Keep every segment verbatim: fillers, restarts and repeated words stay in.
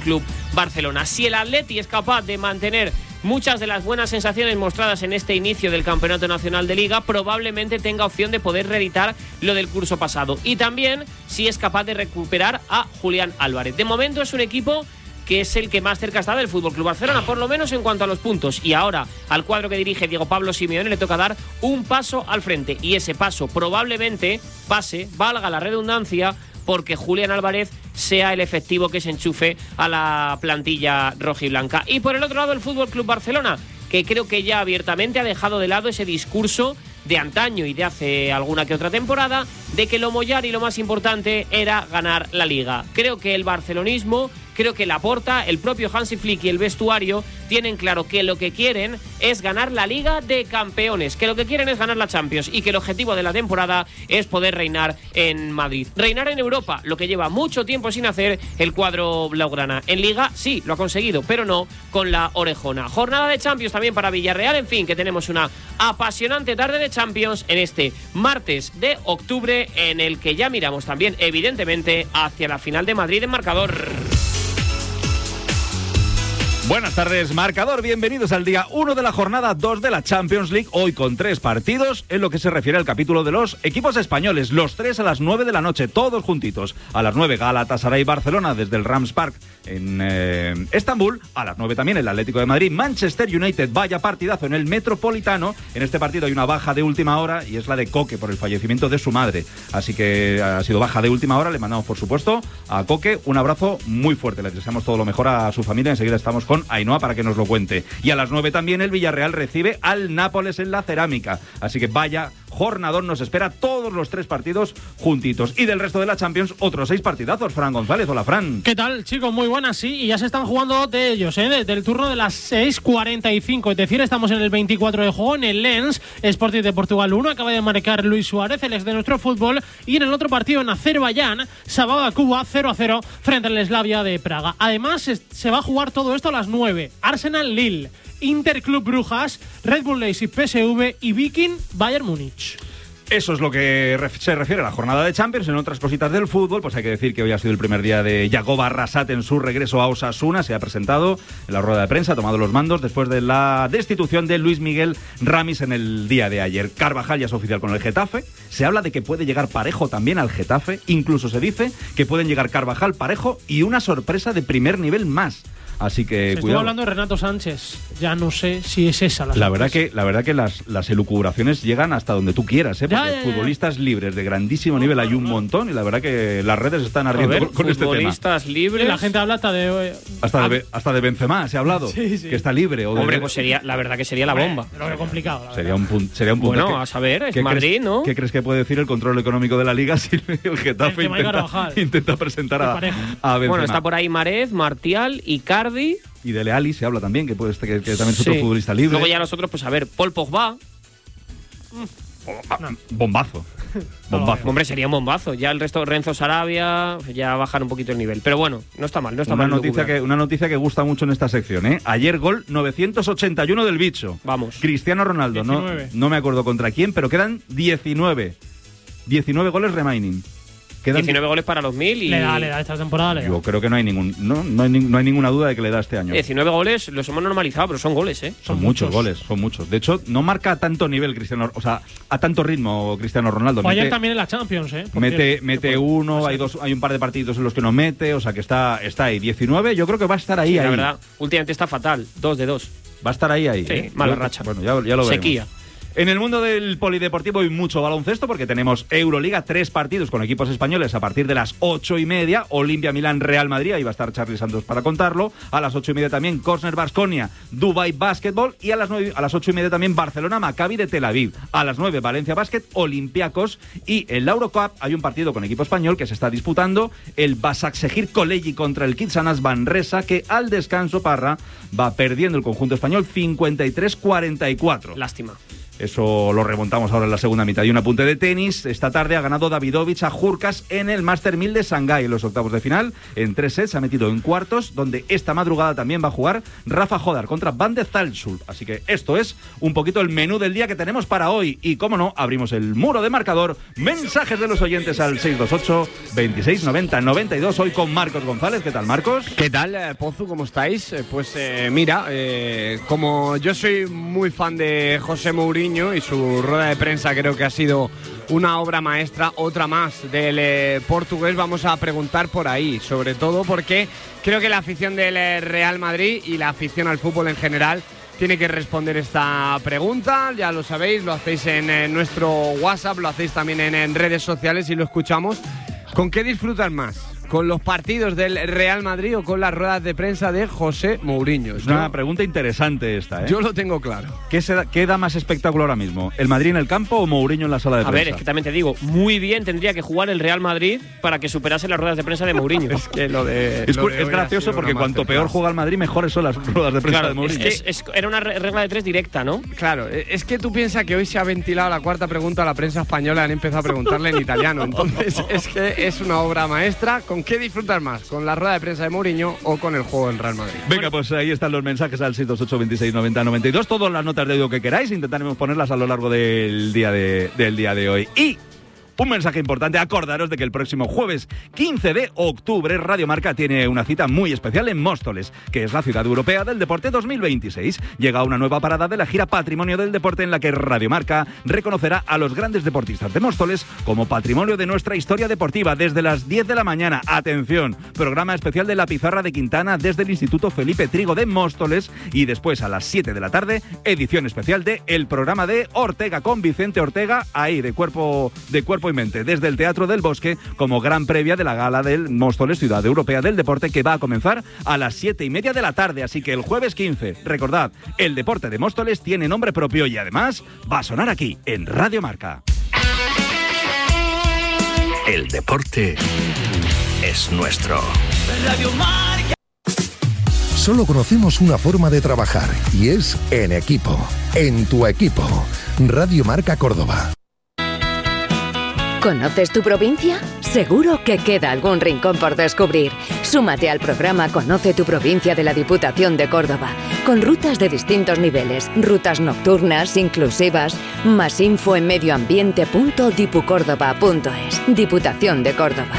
Club Barcelona. Si el Atleti es capaz de mantener muchas de las buenas sensaciones mostradas en este inicio del Campeonato Nacional de Liga, probablemente tenga opción de poder reeditar lo del curso pasado. Y también si es capaz de recuperar a Julián Álvarez. De momento es un equipo que es el que más cerca está del F C Barcelona, por lo menos en cuanto a los puntos. Y ahora al cuadro que dirige Diego Pablo Simeone le toca dar un paso al frente. Y ese paso probablemente pase, valga la redundancia, porque Julián Álvarez sea el efectivo que se enchufe a la plantilla rojiblanca. Y por el otro lado el F C Barcelona, que creo que ya abiertamente ha dejado de lado ese discurso de antaño y de hace alguna que otra temporada de que lo mollar y lo más importante era ganar la Liga. Creo que el barcelonismo, creo que Laporta, el propio Hansi Flick y el vestuario tienen claro que lo que quieren es ganar la Liga de Campeones, que lo que quieren es ganar la Champions y que el objetivo de la temporada es poder reinar en Madrid. Reinar en Europa, lo que lleva mucho tiempo sin hacer el cuadro blaugrana. En Liga sí, lo ha conseguido, pero no con la orejona. Jornada de Champions también para Villarreal, en fin, que tenemos una apasionante tarde de Champions en este martes de octubre, en el que ya miramos también, evidentemente, hacia la final de Madrid en marcador. Buenas tardes, marcador. Bienvenidos al día uno de la jornada dos de la Champions League. Hoy con tres partidos en lo que se refiere al capítulo de los equipos españoles. Los tres a las nueve de la noche, todos juntitos. A las nueve, Galatasaray Barcelona desde el Rams Park en eh, Estambul. A las nueve también el Atlético de Madrid, Manchester United. Vaya partidazo en el Metropolitano. En este partido hay una baja de última hora y es la de Coque por el fallecimiento de su madre. Así que ha sido baja de última hora. Le mandamos, por supuesto, a Coque un abrazo muy fuerte. Le deseamos todo lo mejor a su familia. Enseguida estamos con Ainhoa para que nos lo cuente. Y a las nueve también el Villarreal recibe al Nápoles en la Cerámica. Así que vaya jornadón nos espera, todos los tres partidos juntitos. Y del resto de la Champions, otros seis partidazos. Fran González, hola Fran. ¿Qué tal, chicos? Muy buenas, sí. Y ya se están jugando de ellos, ¿eh? Desde el turno de las seis cuarenta y cinco. Es decir, estamos en el veinticuatro de juego en el Lens. Sporting de Portugal uno. Acaba de marcar Luis Suárez, el ex de nuestro fútbol. Y en el otro partido en Azerbaiyán, Sabah Cuba cero a cero frente al Slavia de Praga. Además, se va a jugar todo esto a las nueve. Arsenal Lille, Inter Club Brujas, Red Bull Leipzig P S V y Viking Bayern Múnich. Eso es lo que ref- se refiere a la jornada de Champions. En otras cositas del fútbol, pues hay que decir que hoy ha sido el primer día de Yagoba Arrasate en su regreso a Osasuna. Se ha presentado en la rueda de prensa, ha tomado los mandos después de la destitución de Luis Miguel Ramis en el día de ayer. Carvajal ya es oficial con el Getafe. Se habla de que puede llegar Parejo también al Getafe. Incluso se dice que pueden llegar Carvajal, Parejo y una sorpresa de primer nivel más. Así que Se cuidado. estuvo hablando de Renato Sánchez. Ya no sé si es esa la La verdad que, la verdad que las, las elucubraciones llegan hasta donde tú quieras, ¿eh? Porque Ya, ya, ya. futbolistas libres de grandísimo no, nivel claro, hay un claro. montón y la verdad que las redes están ardiendo ver, con, con este tema. Futbolistas libres. La gente habla hasta de... Hasta de, hasta de Benzema se ha hablado, sí, sí. que está libre. O Hombre, de, pues sería, la verdad que sería la bomba. Lo veo complicado. La sería, un pun, sería un punto. Bueno, que, a saber, es ¿qué Madrid, crees, ¿no? ¿Qué crees que puede decir el control económico de la Liga si el Getafe el intenta, intenta presentar a, a Benzema? Bueno, está por ahí Marez, Martial, Icardi. Y de Leali se habla también, que, puede, que, que también es sí. otro futbolista libre. Luego ya nosotros, pues a ver, Paul Pogba. No. Bombazo. Bombazo. Hombre, sería un bombazo. Ya el resto, Renzo Sarabia, ya bajar un poquito el nivel. Pero bueno, no está mal, no está una mal. Noticia que, una noticia que gusta mucho en esta sección, ¿eh? Ayer gol novecientos ochenta y uno del bicho. Vamos. Cristiano Ronaldo, no, no me acuerdo contra quién, pero quedan diecinueve. diecinueve goles remaining. Quedan diecinueve goles para los mil y... Le da, le da esta temporada, le da. Yo creo que no hay ningún no, no, hay, no hay ninguna duda de que le da este año. diecinueve goles, los hemos normalizado, pero son goles, ¿eh? Son, Son muchos, muchos goles, son muchos. De hecho, no marca a tanto nivel Cristiano, o sea, a tanto ritmo Cristiano Ronaldo. O ayer mete, también en la Champions, ¿eh? Por mete cierto, mete puede, uno, puede hay dos, hay un par de partidos en los que no mete, o sea que está, está ahí. diecinueve, yo creo que va a estar ahí, Sí, ahí. la verdad, últimamente está fatal, dos de dos. Va a estar ahí, ahí. Sí, ¿eh? mala Yo, racha. Bueno, ya, ya lo veremos. Sequía. En el mundo del polideportivo hay mucho baloncesto porque tenemos Euroliga, tres partidos con equipos españoles a partir de las ocho y media. Olimpia, Milán, Real Madrid, ahí va a estar Charly Santos para contarlo. A las ocho y media también Cosner, Baskonia, Dubai Basketball. Y a las, nueve, a las ocho y media también Barcelona, Maccabi de Tel Aviv. A las nueve Valencia Basket, Olympiacos. Y en la Eurocup hay un partido con equipo español que se está disputando, el Basaksehir Koleji contra el Kitsanas Manresa, que al descanso, Parra, va perdiendo el conjunto español cincuenta y tres cuarenta y cuatro. Lástima. Eso lo remontamos ahora en la segunda mitad. Y un apunte de tenis. Esta tarde ha ganado Davidovich a Hurkacz en el Master mil de Shanghái en los octavos de final. En tres sets se ha metido en cuartos, donde esta madrugada también va a jugar Rafa Hodar contra Van de Zalschul. Así que esto es un poquito el menú del día que tenemos para hoy. Y cómo no, abrimos el muro de marcador. Mensajes de los oyentes al seis dos ocho, veintiséis noventa, noventa y dos. Hoy con Marcos González. ¿Qué tal, Marcos? ¿Qué tal, eh, Pozu? ¿Cómo estáis? Eh, pues eh, mira, eh, como yo soy muy fan de José Mourinho y su rueda de prensa creo que ha sido una obra maestra, otra más del eh, portugués, vamos a preguntar por ahí, sobre todo porque creo que la afición del eh, Real Madrid y la afición al fútbol en general tiene que responder esta pregunta. Ya lo sabéis, lo hacéis en eh, nuestro WhatsApp, lo hacéis también en, en redes sociales y lo escuchamos. ¿Con qué disfrutas más? ¿Con los partidos del Real Madrid o con las ruedas de prensa de José Mourinho? Es una yo, pregunta interesante esta, ¿eh? Yo lo tengo claro. ¿Qué, se da, ¿Qué da más espectáculo ahora mismo? ¿El Madrid en el campo o Mourinho en la sala de a prensa? A ver, es que también te digo, muy bien tendría que jugar el Real Madrid para que superase las ruedas de prensa de Mourinho. Es que lo de... Es, lo de es gracioso porque cuanto peor juega el Madrid, mejores son las ruedas de prensa claro, de Mourinho. Es que es, es, era una regla de tres directa, ¿no? Claro, es que tú piensas que hoy se ha ventilado la cuarta pregunta a la prensa española y han empezado a preguntarle en italiano. Entonces, es que es una obra maestra. ¿Con qué disfrutas más? ¿Con la rueda de prensa de Mourinho o con el juego del Real Madrid? Venga, pues ahí están los mensajes al seis dos ocho, veintiséis noventa, noventa y dos. Todas las notas de audio que queráis, intentaremos ponerlas a lo largo del día de, del día de hoy. Y un mensaje importante, acordaros de que el próximo jueves quince de octubre Radio Marca tiene una cita muy especial en Móstoles, que es la ciudad europea del deporte dos mil veintiséis. Llega una nueva parada de la gira Patrimonio del Deporte en la que Radio Marca reconocerá a los grandes deportistas de Móstoles como patrimonio de nuestra historia deportiva desde las diez de la mañana. Atención, programa especial de La Pizarra de Quintana desde el Instituto Felipe Trigo de Móstoles y después a las siete de la tarde, edición especial de El Programa de Ortega con Vicente Ortega, ahí de cuerpo de cuerpo y mente, desde el Teatro del Bosque, como gran previa de la gala del Móstoles Ciudad Europea del Deporte, que va a comenzar a las siete y media de la tarde. Así que el jueves quince, recordad, el deporte de Móstoles tiene nombre propio y además va a sonar aquí, en Radio Marca. El deporte es nuestro. Radio Marca. Solo conocemos una forma de trabajar y es en equipo, en tu equipo. Radio Marca Córdoba. ¿Conoces tu provincia? Seguro que queda algún rincón por descubrir. Súmate al programa Conoce tu provincia de la Diputación de Córdoba, con rutas de distintos niveles, rutas nocturnas, inclusivas. Más info en medioambiente punto dipucórdoba punto es. Diputación de Córdoba.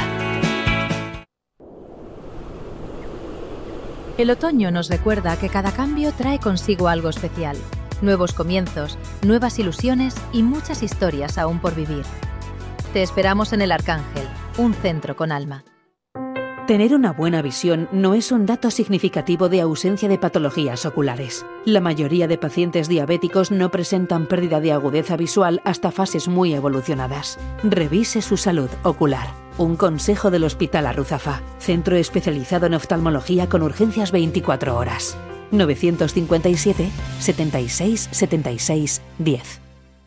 El otoño nos recuerda que cada cambio trae consigo algo especial. Nuevos comienzos, nuevas ilusiones y muchas historias aún por vivir. Te esperamos en El Arcángel, un centro con alma. Tener una buena visión no es un dato significativo de ausencia de patologías oculares. La mayoría de pacientes diabéticos no presentan pérdida de agudeza visual hasta fases muy evolucionadas. Revise su salud ocular. Un consejo del Hospital Arruzafa, centro especializado en oftalmología con urgencias veinticuatro horas. novecientos cincuenta y siete, setenta y seis, setenta y seis, diez.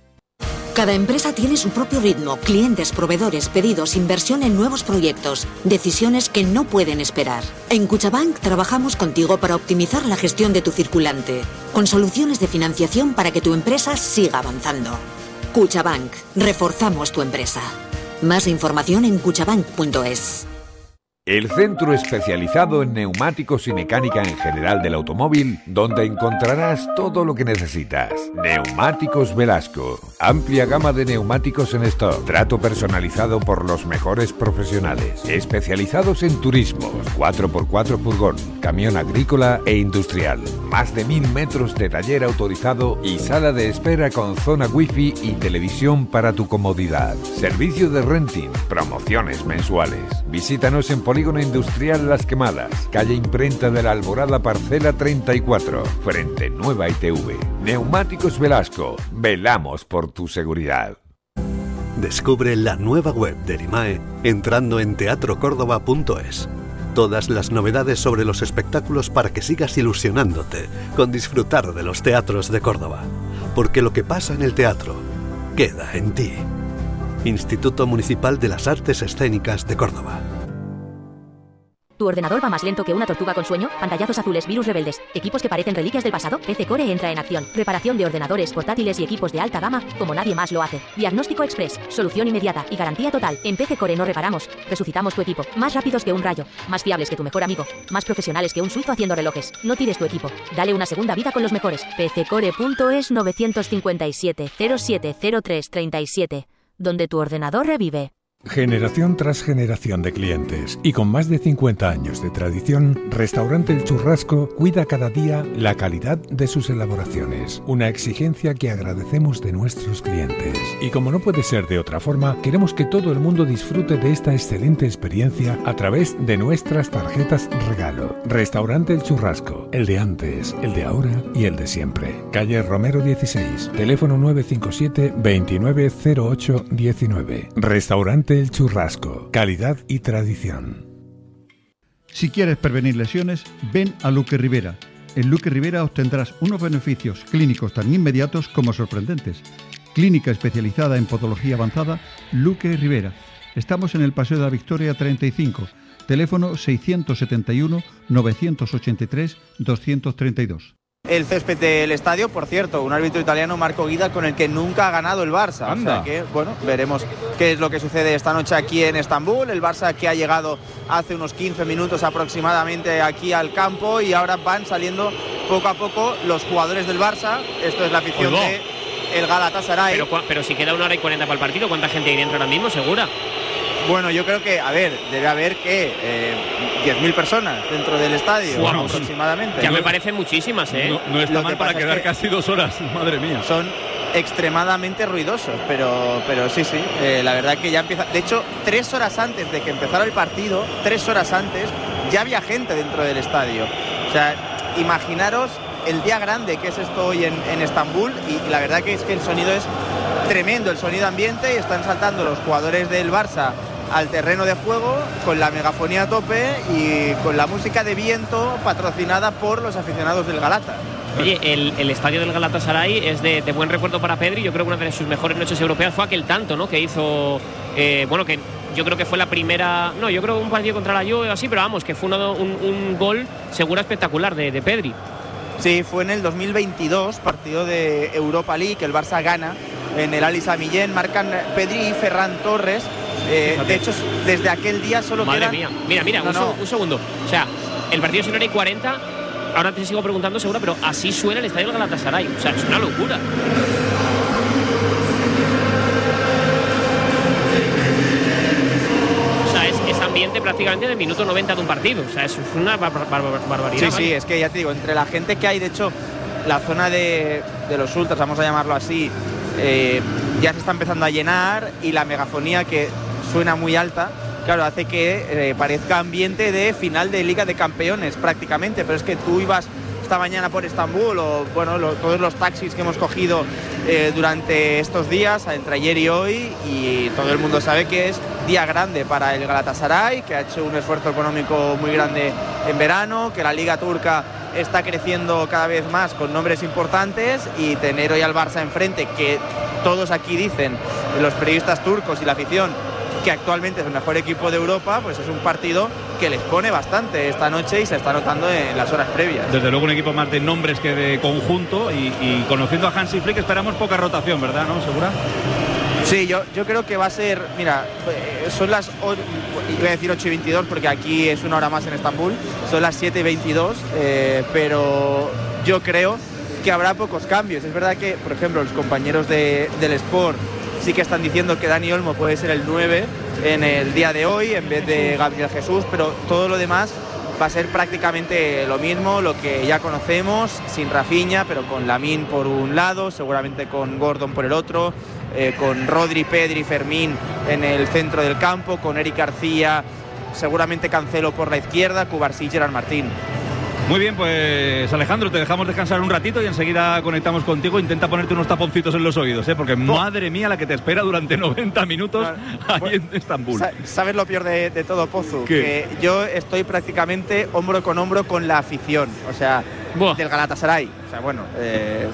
Cada empresa tiene su propio ritmo, clientes, proveedores, pedidos, inversión en nuevos proyectos, decisiones que no pueden esperar. En Cuchabank trabajamos contigo para optimizar la gestión de tu circulante, con soluciones de financiación para que tu empresa siga avanzando. Cuchabank, reforzamos tu empresa. Más información en cuchabank punto es. El centro especializado en neumáticos y mecánica en general del automóvil, donde encontrarás todo lo que necesitas. Neumáticos Velasco. Amplia gama de neumáticos en stock. Trato personalizado por los mejores profesionales. Especializados en turismos, cuatro por cuatro furgón, camión agrícola e industrial. Más de mil metros de taller autorizado y sala de espera con zona wifi y televisión para tu comodidad. Servicio de renting, promociones mensuales. Visítanos en Polígono Industrial Las Quemadas, calle Imprenta de la Alborada, parcela treinta y cuatro, frente Nueva I T V. Neumáticos Velasco, velamos por tu seguridad. Descubre la nueva web del I M A E entrando en teatro córdoba punto es. Todas las novedades sobre los espectáculos para que sigas ilusionándote con disfrutar de los teatros de Córdoba. Porque lo que pasa en el teatro queda en ti. Instituto Municipal de las Artes Escénicas de Córdoba. ¿Tu ordenador va más lento que una tortuga con sueño? Pantallazos azules, virus rebeldes, equipos que parecen reliquias del pasado. P C Core entra en acción. Reparación de ordenadores, portátiles y equipos de alta gama, como nadie más lo hace. Diagnóstico express, solución inmediata y garantía total. En P C Core no reparamos, resucitamos tu equipo. Más rápidos que un rayo, más fiables que tu mejor amigo, más profesionales que un suizo haciendo relojes. No tires tu equipo, dale una segunda vida con los mejores. P C Core punto es nueve cinco siete cero siete cero tres tres siete, donde tu ordenador revive. Generación tras generación de clientes y con más de cincuenta años de tradición, Restaurante El Churrasco cuida cada día la calidad de sus elaboraciones, una exigencia que agradecemos de nuestros clientes. Y como no puede ser de otra forma, queremos que todo el mundo disfrute de esta excelente experiencia a través de nuestras tarjetas regalo. Restaurante El Churrasco, el de antes, el de ahora y el de siempre. Calle Romero dieciséis, teléfono nueve cinco siete, veintinueve cero ocho diecinueve. Restaurante El Churrasco, calidad y tradición. Si quieres prevenir lesiones, ven a Luque Rivera. En Luque Rivera obtendrás unos beneficios clínicos tan inmediatos como sorprendentes. Clínica especializada en podología avanzada, Luque Rivera. Estamos en el Paseo de la Victoria treinta y cinco, teléfono seiscientos setenta y uno, novecientos ochenta y tres, doscientos treinta y dos. El césped del estadio, por cierto, un árbitro italiano, Marco Guida, con el que nunca ha ganado el Barça. Anda. O sea que, bueno, veremos qué es lo que sucede esta noche aquí en Estambul. El Barça que ha llegado hace unos quince minutos aproximadamente aquí al campo y ahora van saliendo poco a poco los jugadores del Barça. Esto es la afición Oigo. de el Galatasaray. Pero, pero si queda una hora y cuarenta para el partido, ¿cuánta gente hay dentro ahora mismo? ¿Segura? Bueno, yo creo que, a ver, debe haber que eh, diez mil personas dentro del estadio, Bueno, aproximadamente. Ya me parecen muchísimas, ¿eh? No, no está Lo mal que para pasa es quedar que casi dos horas, madre mía. Son extremadamente ruidosos, pero, pero sí, sí, eh, la verdad que ya empieza. De hecho, tres horas antes de que empezara el partido, tres horas antes, ya había gente dentro del estadio. O sea, imaginaros el día grande que es esto hoy en, en Estambul, y la verdad que es que el sonido es tremendo, el sonido ambiente, y están saltando los jugadores del Barça al terreno de juego con la megafonía a tope y con la música de viento patrocinada por los aficionados del Galata. Oye, el, el estadio del Galatasaray es de, de buen recuerdo para Pedri. Yo creo que una de sus mejores noches europeas fue aquel tanto, ¿no? Que hizo, eh, bueno, que yo creo que fue la primera, no, yo creo un partido contra la Juve o así, pero vamos, que fue uno, un, un gol seguro espectacular de, de Pedri. Sí, fue en el dos mil veintidós, partido de Europa League, que el Barça gana en el Ali Sami Yen, marcan Pedri y Ferran Torres. Eh, de hecho, desde aquel día solo Madre quedan... mía, mira, mira, No, un, no. seg- un segundo. O sea, el partido es una hora y cuarenta. Ahora te sigo preguntando, segura, pero así suena el estadio del Galatasaray. O sea, es una locura. O sea, es, es ambiente prácticamente del minuto noventa de un partido. O sea, es una bar- bar- bar- barbaridad. Sí, sí, ¿vale? es que ya te digo, entre la gente que hay, de hecho, la zona de, de los ultras, vamos a llamarlo así, eh, ya se está empezando a llenar, y la megafonía, que suena muy alta, claro, hace que eh, parezca ambiente de final de Liga de Campeones prácticamente, pero es que tú ibas esta mañana por Estambul, o bueno, lo- todos los taxis que hemos cogido eh, durante estos días, entre ayer y hoy, y todo el mundo sabe que es día grande para el Galatasaray, que ha hecho un esfuerzo económico muy grande en verano, que la Liga Turca está creciendo cada vez más con nombres importantes, y tener hoy al Barça enfrente, que todos aquí dicen, los periodistas turcos y la afición, que actualmente es el mejor equipo de Europa, pues es un partido que les pone bastante esta noche y se está notando en las horas previas. Desde luego un equipo más de nombres que de conjunto, y, y conociendo a Hansi Flick esperamos poca rotación, ¿verdad? ¿No? ¿Segura? Sí, yo, yo creo que va a ser, mira, eh, son las, o- iba a decir ocho y veintidós porque aquí es una hora más en Estambul, son las siete y veintidós, eh, pero yo creo que habrá pocos cambios. Es verdad que, por ejemplo, los compañeros de, del Sport sí que están diciendo que Dani Olmo puede ser el nueve en el día de hoy en vez de Gabriel Jesús, pero todo lo demás va a ser prácticamente lo mismo, lo que ya conocemos, sin Rafinha, pero con Lamine por un lado, seguramente con Gordon por el otro, eh, con Rodri, Pedri, Fermín en el centro del campo, con Eric García, seguramente Cancelo por la izquierda, Cubarsí y Gerard Martín. Muy bien, pues Alejandro, te dejamos descansar un ratito y enseguida conectamos contigo. Intenta ponerte unos taponcitos en los oídos, ¿eh? Porque madre mía la que te espera durante noventa minutos ahí en Estambul. Sa- ¿Sabes lo peor de, de todo, Pozu? ¿Qué? Que yo estoy prácticamente hombro con hombro con la afición, o sea, del Galatasaray. O sea, bueno, eh,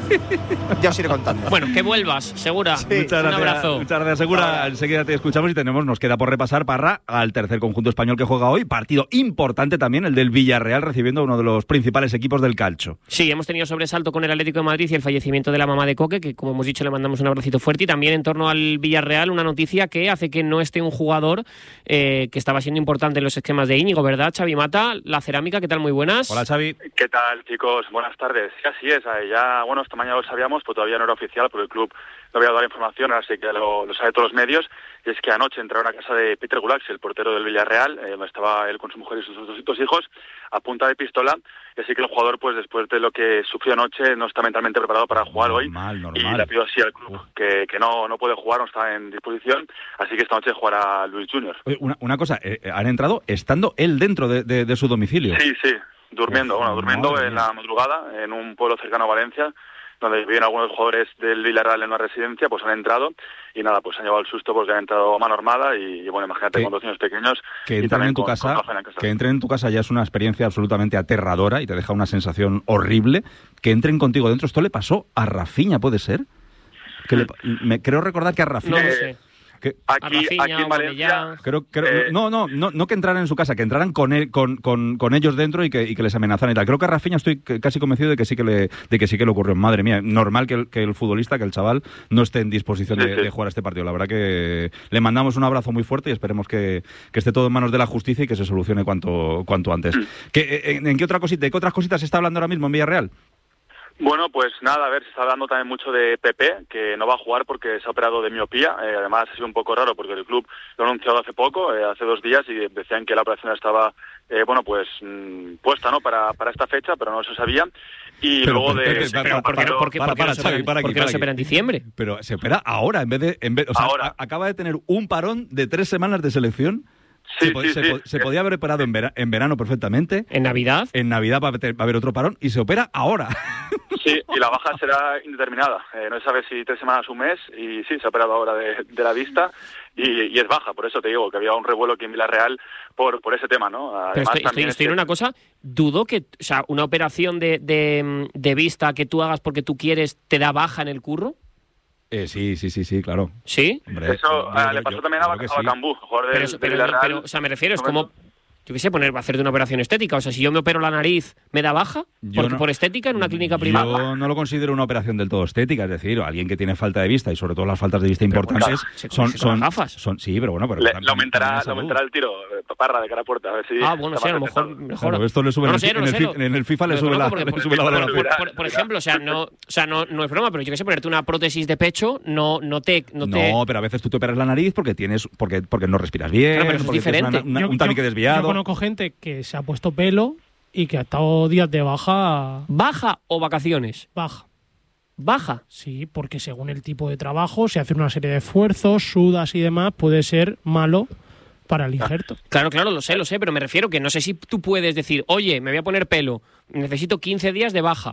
ya os iré contando. Bueno, que vuelvas, Segura. Sí, Un muchas gracias, abrazo. Muchas gracias, Segura. Enseguida te escuchamos y tenemos, nos queda por repasar, Parra, al tercer conjunto español que juega hoy. Partido importante también, el del Villarreal, recibiendo a uno de los principales equipos del calcio. Sí, hemos tenido sobresalto con el Atlético de Madrid y el fallecimiento de la mamá de Coque, que como hemos dicho le mandamos un abracito fuerte. Y también en torno al Villarreal, una noticia que hace que no esté un jugador eh, que estaba siendo importante en los esquemas de Íñigo, ¿verdad? Xavi Mata, La Cerámica, ¿qué tal? Muy buenas. Hola, Xavi. ¿Qué tal, chicos? Buenas tardes. Sí, así es. Ya, bueno, esta mañana lo sabíamos, pero todavía no era oficial porque el club no había dado la información, así que lo, lo sabe todos los medios. Y es que anoche entraron a casa de Peter Gulax, el portero del Villarreal, eh, donde estaba él con su mujer y sus dos, dos hijos, a punta de pistola. Y así que el jugador, pues después de lo que sufrió anoche, no está mentalmente preparado para jugar hoy. Normal, normal. Y le pidió así al club que, que no, no puede jugar, no está en disposición. Así que esta noche jugará Luis Junior. Oye, una, una cosa, eh, han entrado estando él dentro de, de, de su domicilio. Sí, sí, durmiendo, Uf, bueno, durmiendo madre en mía. la madrugada, en un pueblo cercano a Valencia, donde viven algunos jugadores del Villarreal en una residencia, pues han entrado y nada, pues han llevado el susto porque han entrado a mano armada y, y bueno, imagínate Que- con dos niños pequeños. Que y entren también en tu con- casa, con café en casa. que entren en tu casa ya es una experiencia absolutamente aterradora y te deja una sensación horrible. Que entren contigo dentro. Esto le pasó a Rafinha, ¿puede ser? Que le- me creo recordar que a Rafinha. No lo sé. Que- Aquí, aquí en Valencia, Creo, creo- Eh, no, no, no, no que entraran en su casa, que entraran con él, con, con, con ellos dentro y que, y que les amenazaran y tal. Creo que a Rafinha estoy c- casi convencido de que sí que le, de que sí que le ocurrió. Madre mía, normal que el, que el futbolista, que el chaval, no esté en disposición Sí, de, sí. de jugar este partido. La verdad que le mandamos un abrazo muy fuerte y esperemos que, que esté todo en manos de la justicia y que se solucione cuanto, cuanto antes. ¿Qué, en, en qué otra cosita, de qué otras cositas se está hablando ahora mismo en Villarreal? Bueno, pues nada, a ver, se está hablando también mucho de Pepe, que no va a jugar porque se ha operado de miopía. Eh, además, ha sido un poco raro porque el club lo ha anunciado hace poco, eh, hace dos días, y decían que la operación estaba, eh, bueno, pues mmm, puesta, ¿no?, para, para esta fecha, pero no se sabía. Y Pero, luego pero, de... pero, pero- pero, ¿por qué no- pero- por qué- para, por qué para, no se Xavi, opera- para aquí, por qué no para se aquí. opera en diciembre? Pero se opera ahora, en vez de... En vez, o sea, Ahora. a- acaba de tener un parón de tres semanas de selección. Sí, se, po- sí, se sí. po- se podía haber operado en, vera- en verano perfectamente. ¿En Navidad? En Navidad va a, haber, va a haber otro parón y se opera ahora. Sí, y la baja será indeterminada. Eh, no se sabe si tres semanas o un mes, y sí, se ha operado ahora de, de la vista, y, y es baja. Por eso te digo que había un revuelo aquí en Villarreal por, por ese tema, ¿no? Pero Además, estoy, estoy, también es estoy en que- una cosa, dudo que, o sea, una operación de, de, de vista que tú hagas porque tú quieres te da baja en el curro. Eh, sí, sí, sí, sí, claro. ¿Sí? Hombre, Eso yo- ah, yo- le pasó yo también a, creo que a sí. Bacambú, jugador del, Pero, eso- del pero, Villarreal. pero, o sea, me refiero, es No, como, yo qué sé, poner, hacerte una operación estética. O sea, si yo me opero la nariz, ¿me da baja? Yo Por, no- por estética en una clínica privada. Yo no lo considero una operación del todo estética, es decir, alguien que tiene falta de vista y sobre todo las faltas de vista importantes se son, corrige con son las gafas. son sí, pero bueno, pero Le, también- le aumentará, también le salud. aumentará el tiro, eh, Parra, de cara a puerta, a ver si... Ah, bueno, está sí, a lo más mejor acertado. mejor. Claro, esto le sube No en, lo el, sé, no en lo el sé, fi- no. en el FIFA le Lo sube la, conozco porque- le porque- sube la porque- valoración. por, por- por ejemplo, o sea, no, o sea no, no es broma, pero yo que sé, ponerte una prótesis de pecho no, no te... No, te... No, pero a veces tú te operas la nariz porque tienes porque porque no respiras bien, Claro, pero eso es porque tienes diferente. una- una- Yo- un tabique yo- desviado. Yo conozco gente que se ha puesto pelo y que ha estado días de baja. ¿Baja o vacaciones? Baja. ¿Baja? Sí, porque según el tipo de trabajo, si hace una serie de esfuerzos, sudas y demás, puede ser malo para el injerto. Claro, claro, lo sé, lo sé, pero me refiero que no sé si tú puedes decir, oye, me voy a poner pelo, necesito quince días de baja.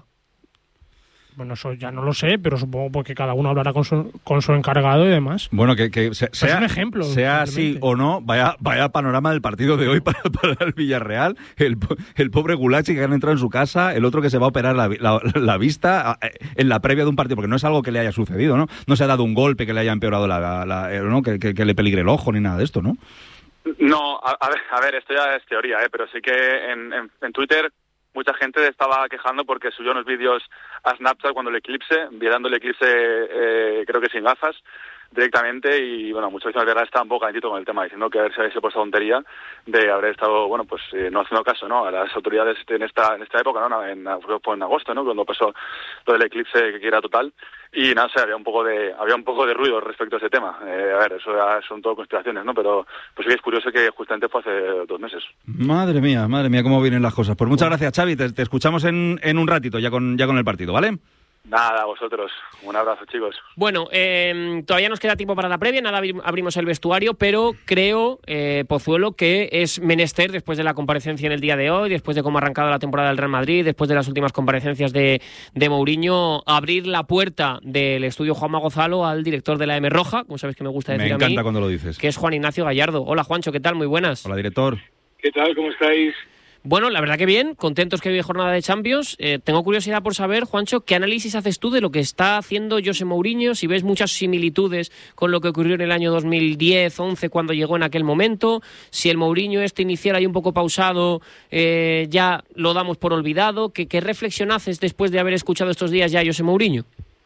Bueno, eso ya no lo sé, pero supongo porque cada uno hablará con su, con su encargado y demás. Bueno, que, que se- Es sea, un ejemplo, sea así simplemente. o no, vaya, vaya panorama del partido de hoy para, para el Villarreal. El, po- el pobre Gulachi que han entrado en su casa, el otro que se va a operar la, vi- la- la vista eh, en la previa de un partido, porque no es algo que le haya sucedido, ¿no? No se ha dado un golpe que le haya empeorado la, la- eh, ¿no? que, que- que le peligre el ojo ni nada de esto, ¿no? No, a, a ver, a ver, esto ya es teoría, ¿eh? Pero sí que en, en, en Twitter mucha gente estaba quejando porque subió unos vídeos a Snapchat cuando el eclipse, viendo el eclipse eh, creo que sin gafas directamente, y bueno, muchos veces Villarreal estaba un poco calentito con el tema, diciendo que haberse hecho por esa tontería de haber estado, bueno, pues eh, no haciendo caso, ¿no?, a las autoridades en esta en esta época, ¿no?, en, en agosto, ¿no?, cuando pasó lo del eclipse que era total, y nada, o sea, había un poco de había un poco de ruido respecto a ese tema. Eh, a ver, eso ya son todo conspiraciones, ¿no?, pero pues sí que es curioso que justamente fue hace dos meses. Madre mía, madre mía, cómo vienen las cosas. Pues muchas gracias, Xavi. Te, te escuchamos en, en un ratito ya con, ya con el partido, ¿vale? Nada, a vosotros. Un abrazo, chicos. Bueno, eh, todavía nos queda tiempo para la previa, nada, abri- abrimos el vestuario, pero creo, eh, Pozuelo, que es menester, después de la comparecencia en el día de hoy, después de cómo ha arrancado la temporada del Real Madrid, después de las últimas comparecencias de, de Mourinho, abrir la puerta del estudio Juanma Gozalo al director de la M Roja, como sabes que me gusta decir Me a mí, encanta cuando lo dices. que es Juan Ignacio Gallardo. Hola, Juancho, ¿qué tal? Muy buenas. Hola, director. ¿Qué tal? ¿Cómo estáis? Bueno, la verdad que bien, contentos que hoy hay jornada de Champions. Eh, tengo curiosidad por saber, Juancho, ¿qué análisis haces tú de lo que está haciendo José Mourinho? Si ves muchas similitudes con lo que ocurrió en el año dos mil diez, once, cuando llegó en aquel momento. Si el Mourinho este inicial ahí un poco pausado, eh, ya lo damos por olvidado. ¿Qué, qué reflexión haces después de haber escuchado estos días ya a José Mourinho?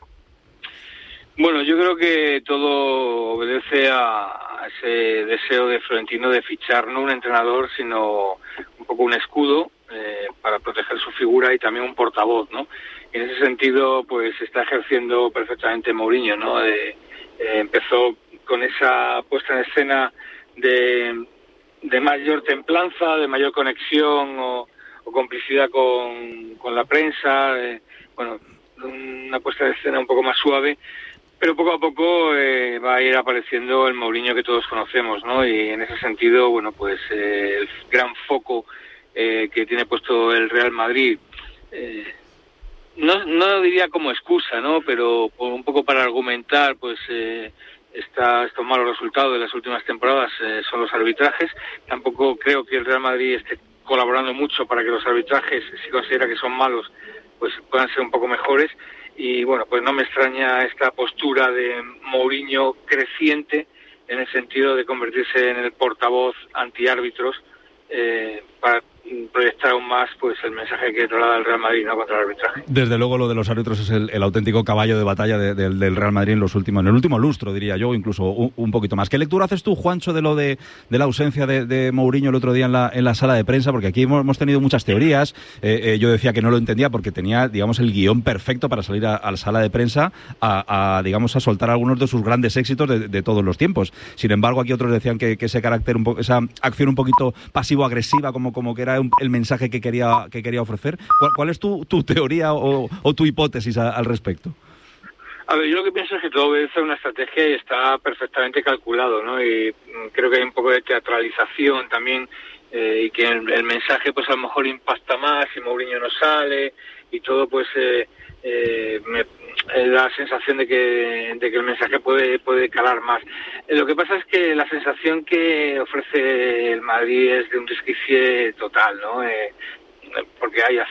Bueno, yo creo que todo obedece a ese deseo de Florentino de fichar no un entrenador, sino un poco un escudo eh, para proteger su figura y también un portavoz, ¿no? Y en ese sentido, pues está ejerciendo perfectamente Mourinho, ¿no? Eh, eh, empezó con esa puesta en escena de, de mayor templanza, de mayor conexión o, o complicidad con, con la prensa, eh, bueno, una puesta en escena un poco más suave. Pero poco a poco eh, va a ir apareciendo el Mourinho que todos conocemos, ¿no? Y en ese sentido, bueno, pues eh, el gran foco eh, que tiene puesto el Real Madrid, eh, no, no diría como excusa, ¿no? Pero un poco para argumentar, pues eh, esta, estos malos resultados de las últimas temporadas eh, son los arbitrajes. Tampoco creo que el Real Madrid esté colaborando mucho para que los arbitrajes, si considera que son malos, pues puedan ser un poco mejores. Y bueno, pues no me extraña esta postura de Mourinho creciente en el sentido de convertirse en el portavoz antiárbitros eh, para proyectar aún más pues el mensaje que traslada el Real Madrid, ¿no?, contra el arbitraje. Desde luego lo de los árbitros es el, el auténtico caballo de batalla de, de, del Real Madrid en los últimos, en el último lustro, diría yo, incluso un, un poquito más. ¿Qué lectura haces tú, Juancho, de lo de, de la ausencia de, de Mourinho el otro día en la, en la sala de prensa? Porque aquí hemos, hemos tenido muchas teorías. Eh, eh, yo decía que no lo entendía porque tenía, digamos, el guión perfecto para salir a, a la sala de prensa a, a, digamos, a soltar algunos de sus grandes éxitos de, de todos los tiempos. Sin embargo, aquí otros decían que, que ese carácter, un po- esa acción un poquito pasivo-agresiva, como, como que era un, el mensaje que quería que quería ofrecer. ¿Cuál, cuál es tu, tu teoría o, o tu hipótesis a, al respecto? A ver, yo lo que pienso es que todo obedece a una estrategia y está perfectamente calculado, ¿no? Y creo que hay un poco de teatralización también eh, y que el, el mensaje pues a lo mejor impacta más si Mourinho no sale y todo, pues eh, eh, me eh, da la sensación de que de que el mensaje puede puede calar más. Eh, lo que pasa es que la sensación que ofrece el Madrid es de un desquicie total, ¿no? Eh, porque hay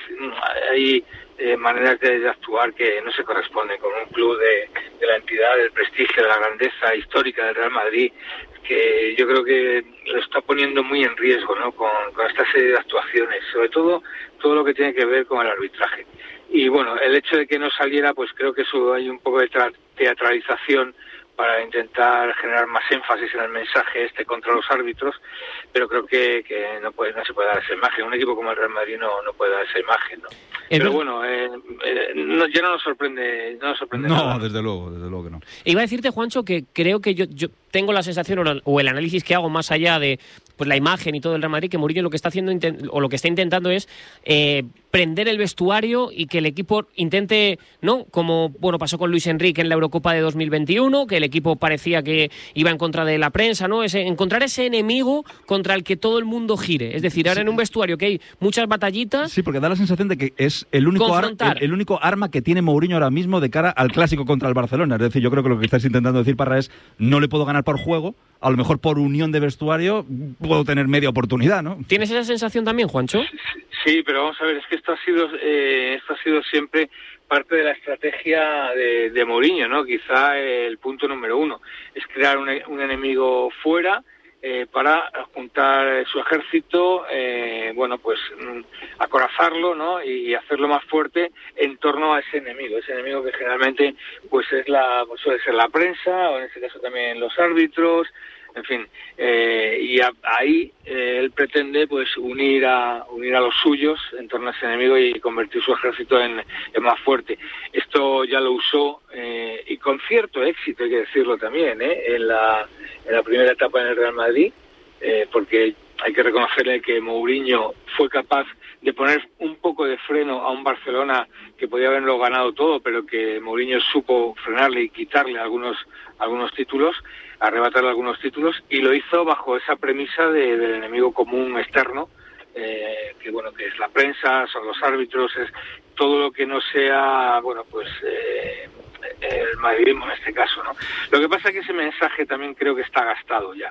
hay eh, maneras de, de actuar que no se corresponden con un club de, de la entidad, del prestigio, de la grandeza histórica del Real Madrid, que yo creo que lo está poniendo muy en riesgo, ¿no?, con, con esta serie de actuaciones, sobre todo todo lo que tiene que ver con el arbitraje. Y bueno, el hecho de que no saliera, pues creo que eso hay un poco de tra- teatralización para intentar generar más énfasis en el mensaje este contra los árbitros, pero creo que, que no puede no se puede dar esa imagen. Un equipo como el Real Madrid no, no puede dar esa imagen, ¿no? Pero bueno, eh, eh, no, ya no nos sorprende, no nos sorprende No, nada. desde luego, desde luego que no. Iba a decirte, Juancho, que creo que yo, yo tengo la sensación o el análisis que hago más allá de pues la imagen y todo el Real Madrid, que Mourinho lo que está haciendo o lo que está intentando es eh, prender el vestuario y que el equipo intente, ¿no?, como bueno pasó con Luis Enrique en la Eurocopa de dos mil veintiuno, que el equipo parecía que iba en contra de la prensa, ¿no? Ese, encontrar ese enemigo contra el que todo el mundo gire. Es decir, ahora sí, en un vestuario que hay muchas batallitas. Sí, porque da la sensación de que es el único, ar, el, el único arma que tiene Mourinho ahora mismo de cara al clásico contra el Barcelona. Es decir, yo creo que lo que estás intentando decir, Parra, es no le puedo ganar por juego, a lo mejor por unión de vestuario puedo tener media oportunidad, ¿no? ¿Tienes esa sensación también, Juancho? Sí, pero vamos a ver, es que esto ha sido eh, esto ha sido siempre parte de la estrategia de, de Mourinho, ¿no? Quizá el punto número uno es crear un, un enemigo fuera eh, para juntar su ejército, eh, bueno, pues acorazarlo, ¿no?, y hacerlo más fuerte en torno a ese enemigo, ese enemigo que generalmente pues es la pues suele ser la prensa o en este caso también los árbitros. En fin, eh, y a, ahí eh, él pretende pues unir a unir a los suyos en torno a ese enemigo y convertir su ejército en, en más fuerte. Esto ya lo usó eh, y con cierto éxito, hay que decirlo también, eh, en la en la primera etapa en el Real Madrid, eh, porque hay que reconocerle que Mourinho fue capaz de poner un poco de freno a un Barcelona que podía haberlo ganado todo, pero que Mourinho supo frenarle y quitarle algunos algunos títulos, arrebatarle algunos títulos, y lo hizo bajo esa premisa de, del enemigo común externo, eh, que bueno, que es la prensa, son los árbitros, es todo lo que no sea, bueno, pues eh, el madridismo en este caso, ¿no? Lo que pasa es que ese mensaje también creo que está gastado ya.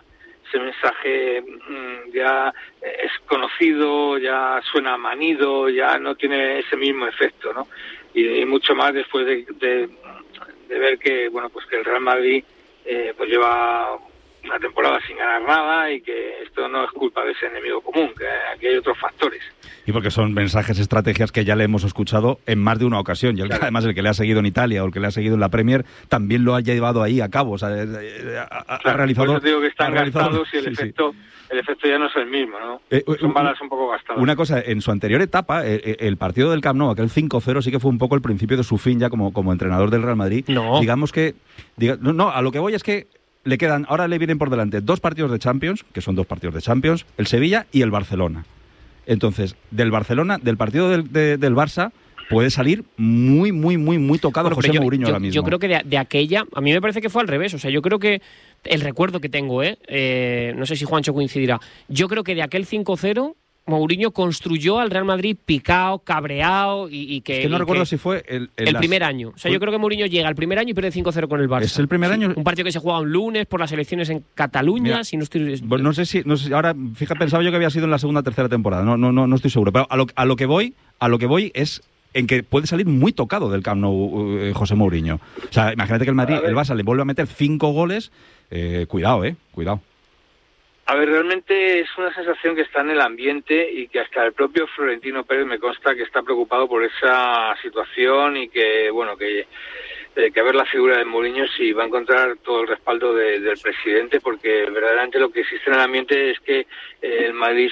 ese mensaje mmm, ya es conocido, ya suena manido, ya no tiene ese mismo efecto, ¿no? Y, y mucho más después de, de, de ver que, bueno, pues que el Real Madrid eh, pues lleva una temporada sin ganar nada y que esto no es culpa de ese enemigo común, que aquí hay otros factores. Y porque son mensajes, estrategias que ya le hemos escuchado en más de una ocasión. Y el, claro. además el que le ha seguido en Italia o el que le ha seguido en la Premier también lo ha llevado ahí a cabo. O sea, ha, ha claro, realizado... Por eso digo que están gastados y el, sí, efecto, sí. el efecto ya no es el mismo, ¿no? Eh, son balas un poco gastadas. Una cosa, en su anterior etapa, eh, el partido del Camp Nou, aquel cinco cero, sí que fue un poco el principio de su fin ya como, como entrenador del Real Madrid. No. Digamos que... Diga, no, no, a lo que voy es que le quedan, ahora le vienen por delante dos partidos de Champions, que son dos partidos de Champions, el Sevilla y el Barcelona. Entonces, del Barcelona, del partido del, de, del Barça, puede salir muy, muy, muy, muy tocado bueno, José yo, Mourinho yo, ahora mismo. Yo creo que de, de aquella, a mí me parece que fue al revés. O sea, yo creo que el recuerdo que tengo, ¿eh? eh no sé si Juancho coincidirá, yo creo que de aquel cinco cero... Mourinho construyó al Real Madrid picado, cabreado y, y que... Es que no y recuerdo que si fue... El, el, el las... primer año. O sea, yo creo que Mourinho llega al primer año y pierde cinco cero con el Barça. ¿Es el primer año? Un partido que se juega un lunes por las elecciones en Cataluña, Mira, si no estoy... Bueno, no sé si... No sé, ahora, fíjate, pensaba yo que había sido en la segunda o tercera temporada. No, no, no, no estoy seguro. Pero a lo, a lo que voy, a lo que voy es en que puede salir muy tocado del Camp Nou eh, José Mourinho. O sea, imagínate que el Madrid, el Barça le vuelve a meter cinco goles. Eh, cuidado, eh, cuidado. A ver, realmente es una sensación que está en el ambiente y que hasta el propio Florentino Pérez me consta que está preocupado por esa situación y que, bueno, que, eh, que a ver la figura de Mourinho si va a encontrar todo el respaldo de, del presidente, porque verdaderamente lo que existe en el ambiente es que eh, el Madrid,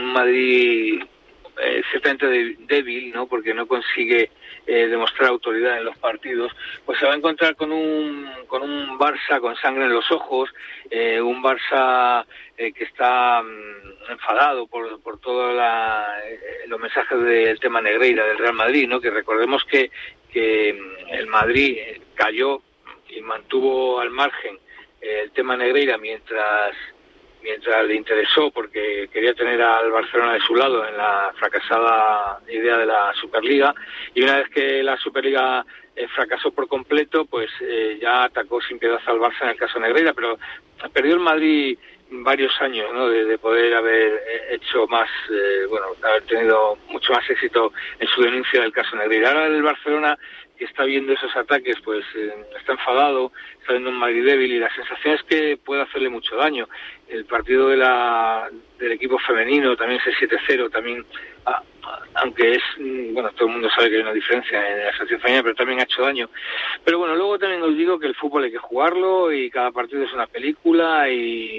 Madrid eh, ciertamente débil, ¿no? Porque no consigue eh, demostrar autoridad en los partidos, pues se va a encontrar con un con un Barça con sangre en los ojos, eh, un Barça eh, que está um, enfadado por por todos eh, los mensajes del tema Negreira del Real Madrid, ¿no? Que recordemos que que el Madrid cayó y mantuvo al margen eh, el tema Negreira mientras mientras le interesó porque quería tener al Barcelona de su lado en la fracasada idea de la Superliga, y una vez que la Superliga eh, fracasó por completo, pues eh, ya atacó sin piedad al Barça en el caso Negreira, pero perdió el Madrid varios años, ¿no? de, de poder haber hecho más, eh, bueno, haber tenido mucho más éxito en su denuncia del caso Negreira. Ahora el Barcelona, que está viendo esos ataques, pues eh, está enfadado, está viendo un Madrid débil y la sensación es que puede hacerle mucho daño. El partido de la del equipo femenino, también ese siete cero, también, ah, aunque es, bueno, todo el mundo sabe que hay una diferencia en la selección femenina, pero también ha hecho daño. Pero bueno, luego también os digo que el fútbol hay que jugarlo y cada partido es una película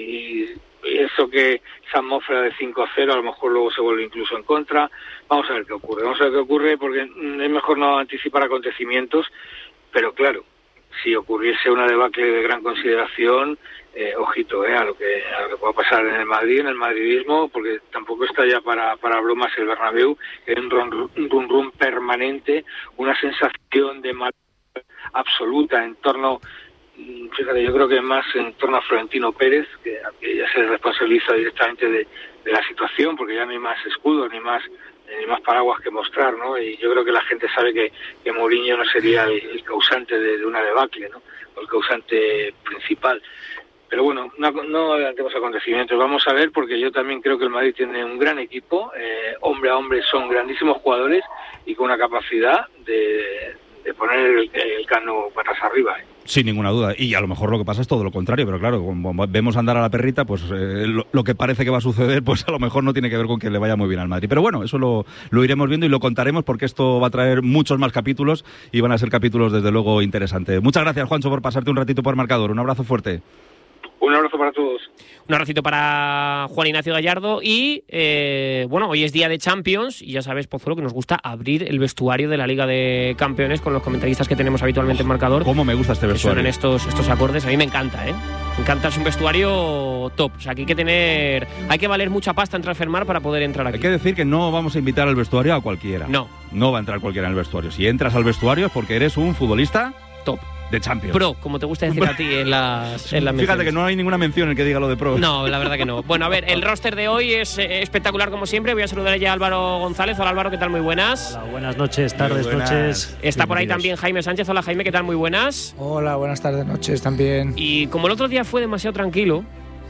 y, y eso que esa atmósfera de cinco cero a lo mejor luego se vuelve incluso en contra. Vamos a ver qué ocurre, vamos a ver qué ocurre porque es mejor no anticipar acontecimientos, pero claro, si ocurriese una debacle de gran consideración, eh, ojito eh, a lo que a lo que pueda pasar en el Madrid, en el madridismo, porque tampoco está ya para para bromas el Bernabéu, que es un run, un run run permanente, una sensación de mal absoluta en torno, fíjate, yo creo que más en torno a Florentino Pérez, que, que ya se responsabiliza directamente de, de la situación, porque ya no hay más escudos ni más ni más paraguas que mostrar, ¿no? Y yo creo que la gente sabe que, que Mourinho no sería el, el causante de, de una debacle, ¿no? O el causante principal. Pero bueno, no, no adelantemos acontecimientos, vamos a ver, porque yo también creo que el Madrid tiene un gran equipo, eh, hombre a hombre son grandísimos jugadores y con una capacidad de, de poner el, el Cano patas arriba, ¿eh? Sin ninguna duda. Y a lo mejor lo que pasa es todo lo contrario, pero claro, como vemos andar a la perrita, pues eh, lo, lo que parece que va a suceder, pues a lo mejor no tiene que ver con que le vaya muy bien al Madrid. Pero bueno, eso lo, lo iremos viendo y lo contaremos porque esto va a traer muchos más capítulos y van a ser capítulos desde luego interesantes. Muchas gracias, Juancho, por pasarte un ratito por Marcador. Un abrazo fuerte. Un abrazo para todos. Un abracito para Juan Ignacio Gallardo y, eh, bueno, hoy es día de Champions y ya sabes, Pozuelo, que nos gusta abrir el vestuario de la Liga de Campeones con los comentaristas que tenemos habitualmente en Marcador. ¿Cómo me gusta este vestuario? Suenan estos, estos acordes, a mí me encanta, ¿eh? Me encanta, es un vestuario top, o sea, aquí hay que tener, hay que valer mucha pasta en Transfermar para poder entrar aquí. Hay que decir que no vamos a invitar al vestuario a cualquiera. No. No va a entrar cualquiera en el vestuario. Si entras al vestuario es porque eres un futbolista top. De Champions. Pro, como te gusta decir a ti en las, en las Fíjate menciones. que no hay ninguna mención en el que diga lo de pro. No, la verdad que no. Bueno, a ver, el roster de hoy es eh, espectacular como siempre. Voy a saludar ya a Álvaro González. Hola Álvaro, ¿qué tal? Muy buenas. Hola, buenas noches, tardes, buenas. noches. Está por ahí también Jaime Sánchez. Hola Jaime, ¿qué tal? Muy buenas. Hola, buenas tardes, noches también. Y como el otro día fue demasiado tranquilo,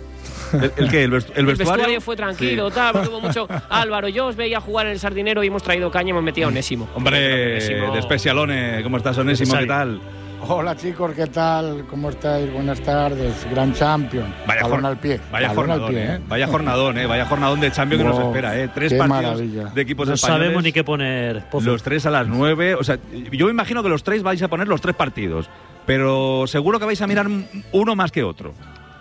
¿El, el qué? ¿El, vestu el, el vestuario? vestuario fue tranquilo, Sí. tal, porque hubo mucho. Álvaro, yo os veía jugar en el Sardinero y hemos traído caña y hemos metido a Onésimo. Hombre, Onésimo. de Especialone, ¿cómo estás, Onésimo? ¿Qué tal? Hola chicos, ¿qué tal? ¿Cómo estáis? Buenas tardes. Gran Champion. Vaya Balón jor- al pie. Vaya Balón jornadón, al pie, eh. ¿eh? Vaya jornadón, eh. Vaya jornadón de Champions que Wow, nos espera, eh. Tres qué partidos maravilla. de equipos No españoles. sabemos ni qué poner. Pozo. Los tres a las nueve. O sea, yo me imagino que los tres vais a poner los tres partidos. Pero seguro que vais a mirar uno más que otro.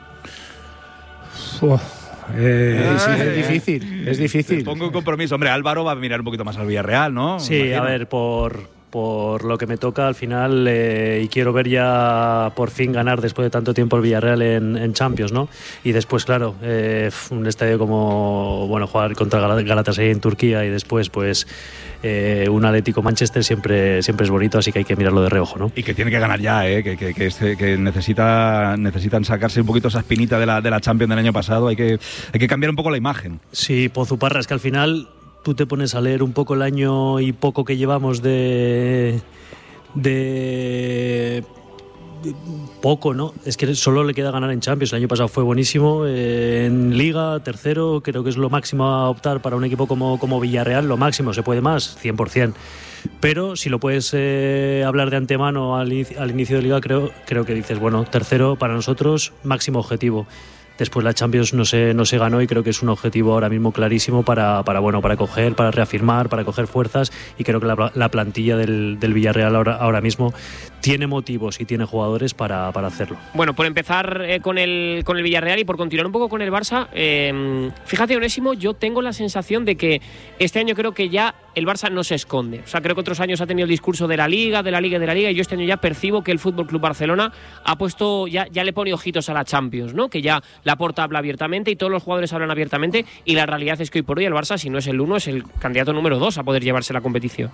Uf, eh, sí, Ay, es difícil, es difícil. Te pongo un compromiso. Hombre, Álvaro va a mirar un poquito más al Villarreal, ¿no? Sí, Me a imagino. ver, por, por lo que me toca al final eh, y quiero ver ya por fin ganar después de tanto tiempo el Villarreal en, en Champions, ¿no? Y después, claro, eh, un estadio como, bueno, jugar contra Gal- Galatasaray en Turquía y después, pues, eh, un Atlético Manchester siempre, siempre es bonito, así que hay que mirarlo de reojo, ¿no? Y que tiene que ganar ya, ¿eh? que, que, que, este- que necesita, necesitan sacarse un poquito esa espinita de la, de la Champions del año pasado. Hay que, hay que cambiar un poco la imagen. Sí, Pozuparra, es que al final tú te pones a leer un poco el año y poco que llevamos de... de poco, ¿no? Es que solo le queda ganar en Champions. El año pasado fue buenísimo. Eh, en Liga, tercero, creo que es lo máximo a optar para un equipo como, como Villarreal. Lo máximo, ¿se puede más? cien por cien. Pero si lo puedes eh, hablar de antemano al, inicio- al inicio de Liga, creo, creo que dices, bueno, tercero para nosotros, máximo objetivo. Después la Champions no se, no se ganó y creo que es un objetivo ahora mismo clarísimo para, para, bueno, para coger, para reafirmar, para coger fuerzas, y creo que la, la plantilla del, del Villarreal ahora, ahora mismo tiene motivos y tiene jugadores para, para hacerlo. Bueno, por empezar eh, con, el, con el Villarreal y por continuar un poco con el Barça, eh, fíjate, Onésimo, yo tengo la sensación de que este año creo que ya el Barça no se esconde. O sea, creo que otros años ha tenido el discurso de la Liga, de la Liga y de la Liga, y yo este año ya percibo que el F C Barcelona ha puesto, ya, ya le pone ojitos a la Champions, ¿no? Que ya Laporta habla abiertamente y todos los jugadores hablan abiertamente, y la realidad es que hoy por hoy el Barça, si no es el uno, es el candidato número dos a poder llevarse la competición.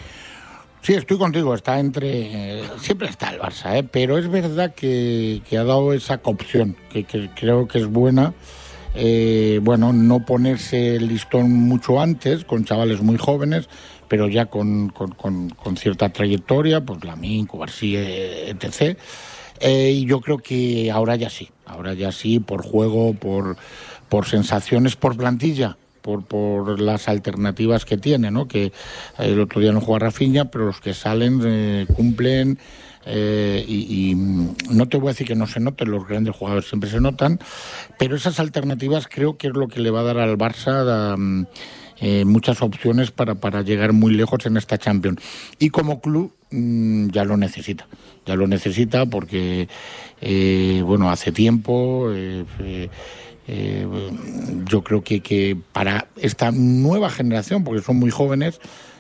Sí, estoy contigo, está entre... eh, siempre está el Barça, ¿eh? Pero es verdad que, que ha dado esa opción, que, que creo que es buena. Eh, bueno, no ponerse el listón mucho antes, con chavales muy jóvenes, pero ya con, con, con, con cierta trayectoria, pues Lamine, Cubarsí, etcétera. Eh, y yo creo que ahora ya sí, ahora ya sí, por juego, por, por sensaciones, por plantilla. Por, por las alternativas que tiene, ¿no? Que el otro día no juega Rafinha, pero los que salen eh, cumplen, eh, y, y no te voy a decir que no se noten, los grandes jugadores siempre se notan, pero esas alternativas creo que es lo que le va a dar al Barça um, eh, muchas opciones para, para llegar muy lejos en esta Champions. Y como club um, ya lo necesita, ya lo necesita porque, eh, bueno, hace tiempo... Eh, eh, Eh, yo creo que, que para esta nueva generación, porque son muy jóvenes,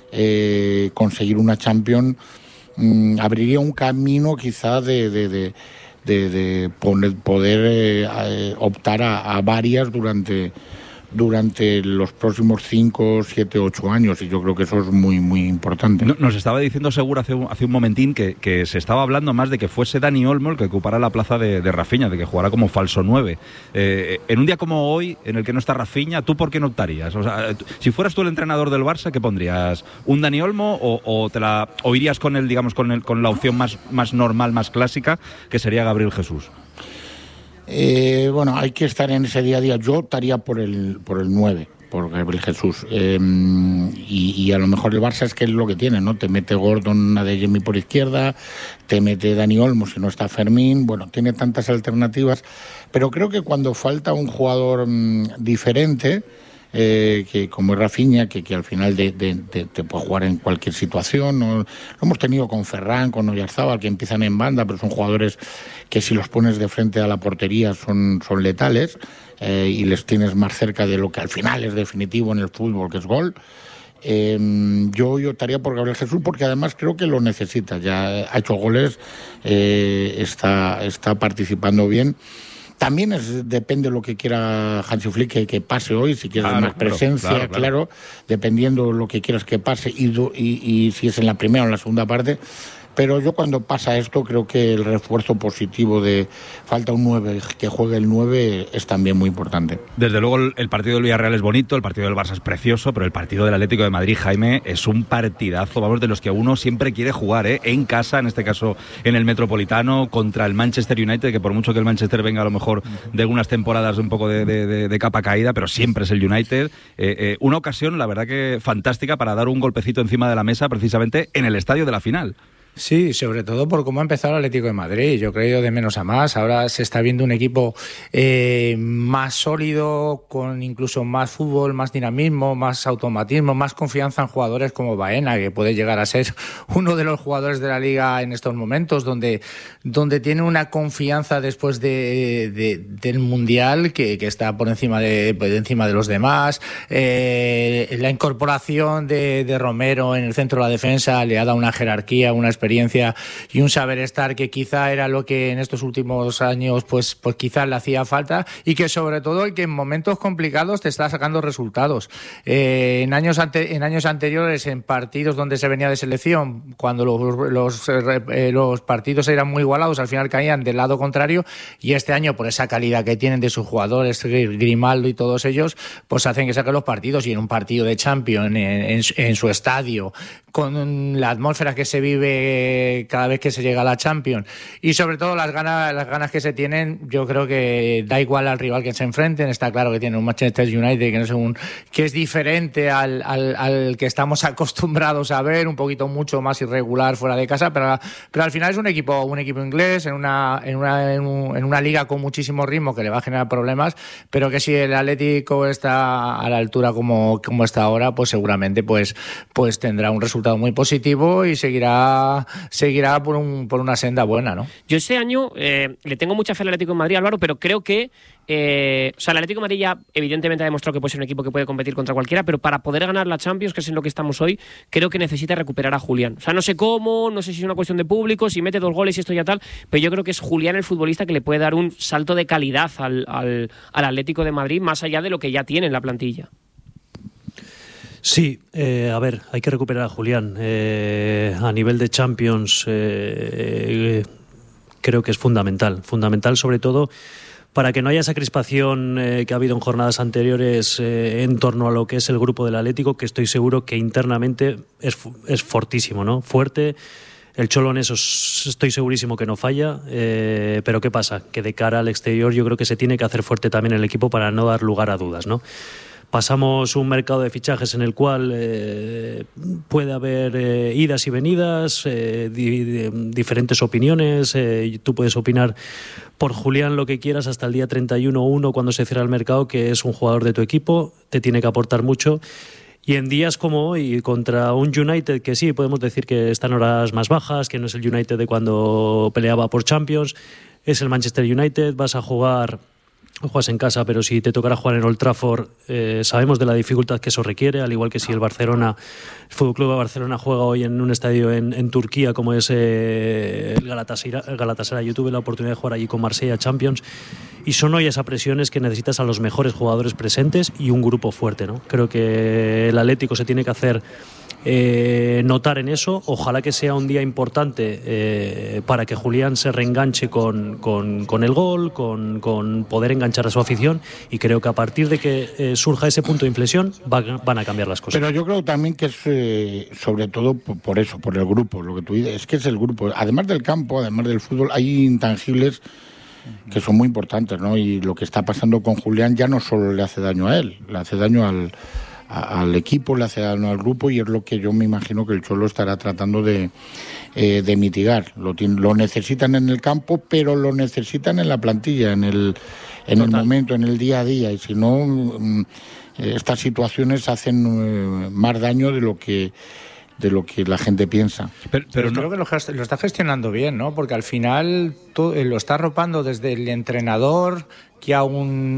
eh, conseguir una Champions mmm, abriría un camino quizá de, de, de, de, de poner, poder eh, optar a, a varias durante durante los próximos cinco, siete, ocho años, y yo creo que eso es muy muy importante. No, nos estaba diciendo Seguro hace un, hace un momentín que, que se estaba hablando más de que fuese Dani Olmo el que ocupara la plaza de, de Rafinha, de que jugara como falso nueve. Eh, en un día como hoy, en el que no está Rafinha, ¿tú por qué no optarías? O sea, si fueras tú el entrenador del Barça, ¿qué pondrías? ¿Un Dani Olmo o, o te la o irías con el, digamos, con el, con la opción más, más normal, más clásica, que sería Gabriel Jesús? Eh, bueno, hay que estar en ese día a día. Yo optaría por el por el nueve, por Gabriel Jesús. Eh, y, y a lo mejor el Barça es que es lo que tiene, ¿no? Te mete Gordon, Adeyemi por izquierda, te mete Dani Olmo si no está Fermín. Bueno, tiene tantas alternativas. Pero creo que cuando falta un jugador mmm, diferente, eh, que como es Rafinha, que, que al final de, de, de, te puede jugar en cualquier situación, ¿no? Lo hemos tenido con Ferran, con Oyarzábal, que empiezan en banda, pero son jugadores que si los pones de frente a la portería son, son letales, eh, y les tienes más cerca de lo que al final es definitivo en el fútbol, que es gol. Eh, yo, yo optaría por Gabriel Jesús porque además creo que lo necesita, ya ha hecho goles, eh, está, está participando bien. También es, depende de lo que quiera Hansi Flick que, que pase hoy, si quieres claro, más presencia, claro, claro, claro. claro, dependiendo de lo que quieras que pase y, y, y si es en la primera o en la segunda parte. pero yo cuando pasa esto creo que el refuerzo positivo de falta un nueve, que juegue el nueve, es también muy importante. Desde luego el, el partido del Villarreal es bonito, el partido del Barça es precioso, pero el partido del Atlético de Madrid, Jaime, es un partidazo, vamos, de los que uno siempre quiere jugar, ¿eh? En casa, en este caso en el Metropolitano, contra el Manchester United, que por mucho que el Manchester venga a lo mejor de algunas temporadas un poco de, de, de, de capa caída, pero siempre es el United. Eh, eh, una ocasión, la verdad que fantástica para dar un golpecito encima de la mesa precisamente en el estadio de la final. Sí, sobre todo por cómo ha empezado el Atlético de Madrid. Yo creo de menos a más. Ahora se está viendo un equipo eh, más sólido, con incluso más fútbol, más dinamismo, más automatismo, más confianza en jugadores como Baena, que puede llegar a ser uno de los jugadores de la Liga en estos momentos, donde, donde tiene una confianza después de, de, del Mundial que, que está por encima de, por encima de los demás. Eh, la incorporación de, de Romero en el centro de la defensa le ha dado una jerarquía, una experiencia y un saber estar que quizá era lo que en estos últimos años pues, pues quizás le hacía falta, y que sobre todo que en momentos complicados te está sacando resultados. Eh, en, años ante, en años anteriores, en partidos donde se venía de selección, cuando los, los, eh, los partidos eran muy igualados, al final caían del lado contrario, y este año por esa calidad que tienen de sus jugadores, Grimaldo y todos ellos, pues hacen que saquen los partidos, y en un partido de Champions en, en, en su estadio, con la atmósfera que se vive cada vez que se llega a la Champions, y sobre todo las ganas, las ganas que se tienen, yo creo que da igual al rival que se enfrenten. Está claro que tiene un Manchester United que no es un, que es diferente al, al, al que estamos acostumbrados a ver, un poquito mucho más irregular fuera de casa, pero, pero al final es un equipo, un equipo inglés en una, en una, en, un, en una liga con muchísimo ritmo que le va a generar problemas, pero que si el Atlético está a la altura como, como está ahora, pues seguramente pues, pues tendrá un resultado muy positivo y seguirá seguirá por un por una senda buena, ¿no? Yo este año eh, le tengo mucha fe al Atlético de Madrid, Álvaro, pero creo que eh, o sea, el Atlético de Madrid ya evidentemente ha demostrado que puede ser un equipo que puede competir contra cualquiera, pero para poder ganar la Champions, que es en lo que estamos hoy, creo que necesita recuperar a Julián. O sea, no sé cómo, no sé si es una cuestión de público, si mete dos goles y esto ya tal, pero yo creo que es Julián el futbolista que le puede dar un salto de calidad al, al, al Atlético de Madrid, más allá de lo que ya tiene en la plantilla. Sí, eh, a ver, hay que recuperar a Julián. Eh, a nivel de Champions, eh, eh, creo que es fundamental. Fundamental sobre todo para que no haya esa crispación eh, que ha habido en jornadas anteriores eh, en torno a lo que es el grupo del Atlético, que estoy seguro que internamente es, es fortísimo, ¿no? Fuerte. El Cholo en eso estoy segurísimo que no falla, eh, pero ¿qué pasa? Que de cara al exterior yo creo que se tiene que hacer fuerte también el equipo para no dar lugar a dudas, ¿no? Pasamos un mercado de fichajes en el cual eh, puede haber eh, idas y venidas, eh, di, di, diferentes opiniones. Eh, tú puedes opinar por Julián lo que quieras hasta el día treinta y uno uno cuando se cierra el mercado, que es un jugador de tu equipo, te tiene que aportar mucho. Y en días como hoy, contra un United que sí, podemos decir que está en horas más bajas, que no es el United de cuando peleaba por Champions, es el Manchester United, vas a jugar... Juegas en casa, pero si te tocará jugar en Old Trafford, eh, sabemos de la dificultad que eso requiere, al igual que si el Barcelona, el Fútbol Club de Barcelona juega hoy en un estadio en, en Turquía como es eh, el Galatasaray, el Galatasaray. Yo tuve la oportunidad de jugar allí con Marsella Champions y son hoy esas presiones que necesitas a los mejores jugadores presentes y un grupo fuerte, ¿no? Creo que el Atlético se tiene que hacer Eh, notar en eso. Ojalá que sea un día importante eh, para que Julián se reenganche con, con, con el gol, con, con poder enganchar a su afición, y creo que a partir de que eh, surja ese punto de inflexión va, van a cambiar las cosas. Pero yo creo también que es eh, sobre todo por, por eso, por el grupo, lo que tú dices, es que es el grupo, además del campo, además del fútbol, hay intangibles que son muy importantes, ¿no? Y lo que está pasando con Julián ya no solo le hace daño a él, le hace daño al al equipo, le hace daño al grupo, y es lo que yo me imagino que el Cholo estará tratando de, eh, de mitigar. Lo, lo necesitan en el campo, pero lo necesitan en la plantilla, en el, en el momento, en el día a día, y si no, mm, estas situaciones hacen eh, más daño de lo que de lo que la gente piensa. Pero, pero no... creo que lo, lo está gestionando bien, ¿no? Porque al final todo, lo está arropando desde el entrenador, que aún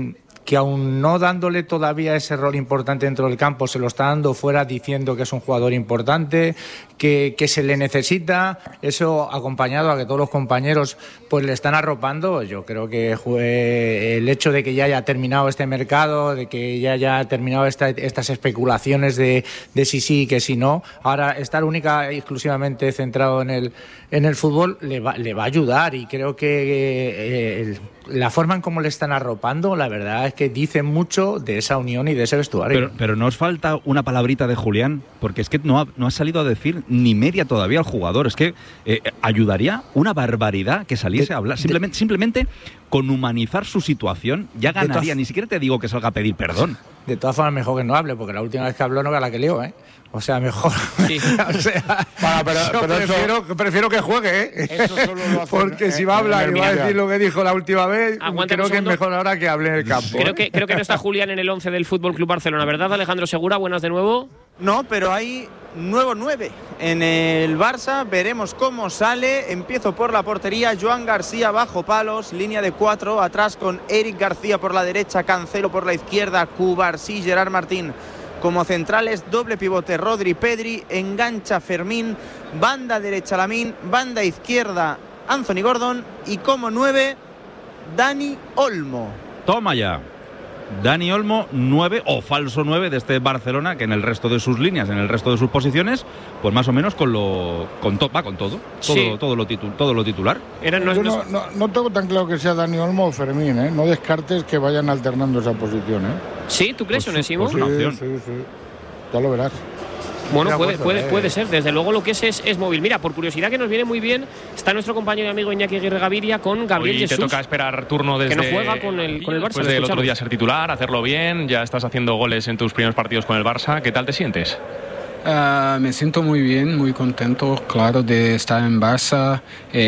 que aún no dándole todavía ese rol importante dentro del campo, se lo está dando fuera diciendo que es un jugador importante, que, que se le necesita. Eso acompañado a que todos los compañeros pues le están arropando. Yo creo que eh, el hecho de que ya haya terminado este mercado, de que ya haya terminado esta, estas especulaciones de, de si sí, que si no, ahora estar única y exclusivamente centrado en el, en el fútbol le va, le va a ayudar, y creo que eh, el, la forma en cómo le están arropando, la verdad es que dice mucho de esa unión y de ese vestuario. Pero, pero ¿no os falta una palabrita de Julián? Porque es que no ha, no ha salido a decir ni media todavía al jugador. Es que eh, ayudaría una barbaridad que saliese a hablar. Simplemente, simplemente con humanizar su situación ya ganaría. Ni siquiera te digo que salga a pedir perdón. De todas formas, mejor que no hable, porque la última vez que habló no era la que lió, ¿eh? O sea, mejor. Sí. o sea, Para, pero, yo pero prefiero, eso, prefiero que juegue, ¿eh? Eso solo lo hace, porque eh, si va a hablar y va a decir lo que dijo la última vez, Aguanta creo que es mejor ahora que hable en el campo. Creo que, creo que no está Julián en el once del F C Barcelona, ¿verdad, Alejandro Segura? Buenas de nuevo. No, pero hay nuevo nueve en el Barça. Veremos cómo sale. Empiezo por la portería. Joan García bajo palos. Línea de cuatro. Atrás con Eric García por la derecha. Cancelo por la izquierda. Cubarsí, Gerard Martín como centrales. Doble pivote Rodri, Pedri. Engancha Fermín. Banda derecha Lamine. Banda izquierda Anthony Gordon. Y como nueve, Dani Olmo. Toma ya. Dani Olmo, nueve o falso nueve de este Barcelona, que en el resto de sus líneas, en el resto de sus posiciones, pues más o menos con lo con to, va con todo, todo, sí. todo, lo, titu, todo lo titular. Era, no, no, no, no tengo tan claro que sea Dani Olmo o Fermín, ¿eh? No descartes que vayan alternando esa posición, ¿eh? Sí, ¿tú crees, pues, Onésimo? Pues una opción. Sí, sí, sí. Ya lo verás. Bueno, puede, puede, puede ser, desde luego lo que es, es es móvil. Mira, por curiosidad, que nos viene muy bien, está nuestro compañero y amigo Iñaki Aguirre Gaviria con Gabriel Hoy Jesús. te toca esperar turno desde... Que no juega con el, con el Barça. Después del otro día ser titular, hacerlo bien, ya estás haciendo goles en tus primeros partidos con el Barça. ¿Qué tal te sientes? Uh, me siento muy bien, muy contento, claro, de estar en Barça.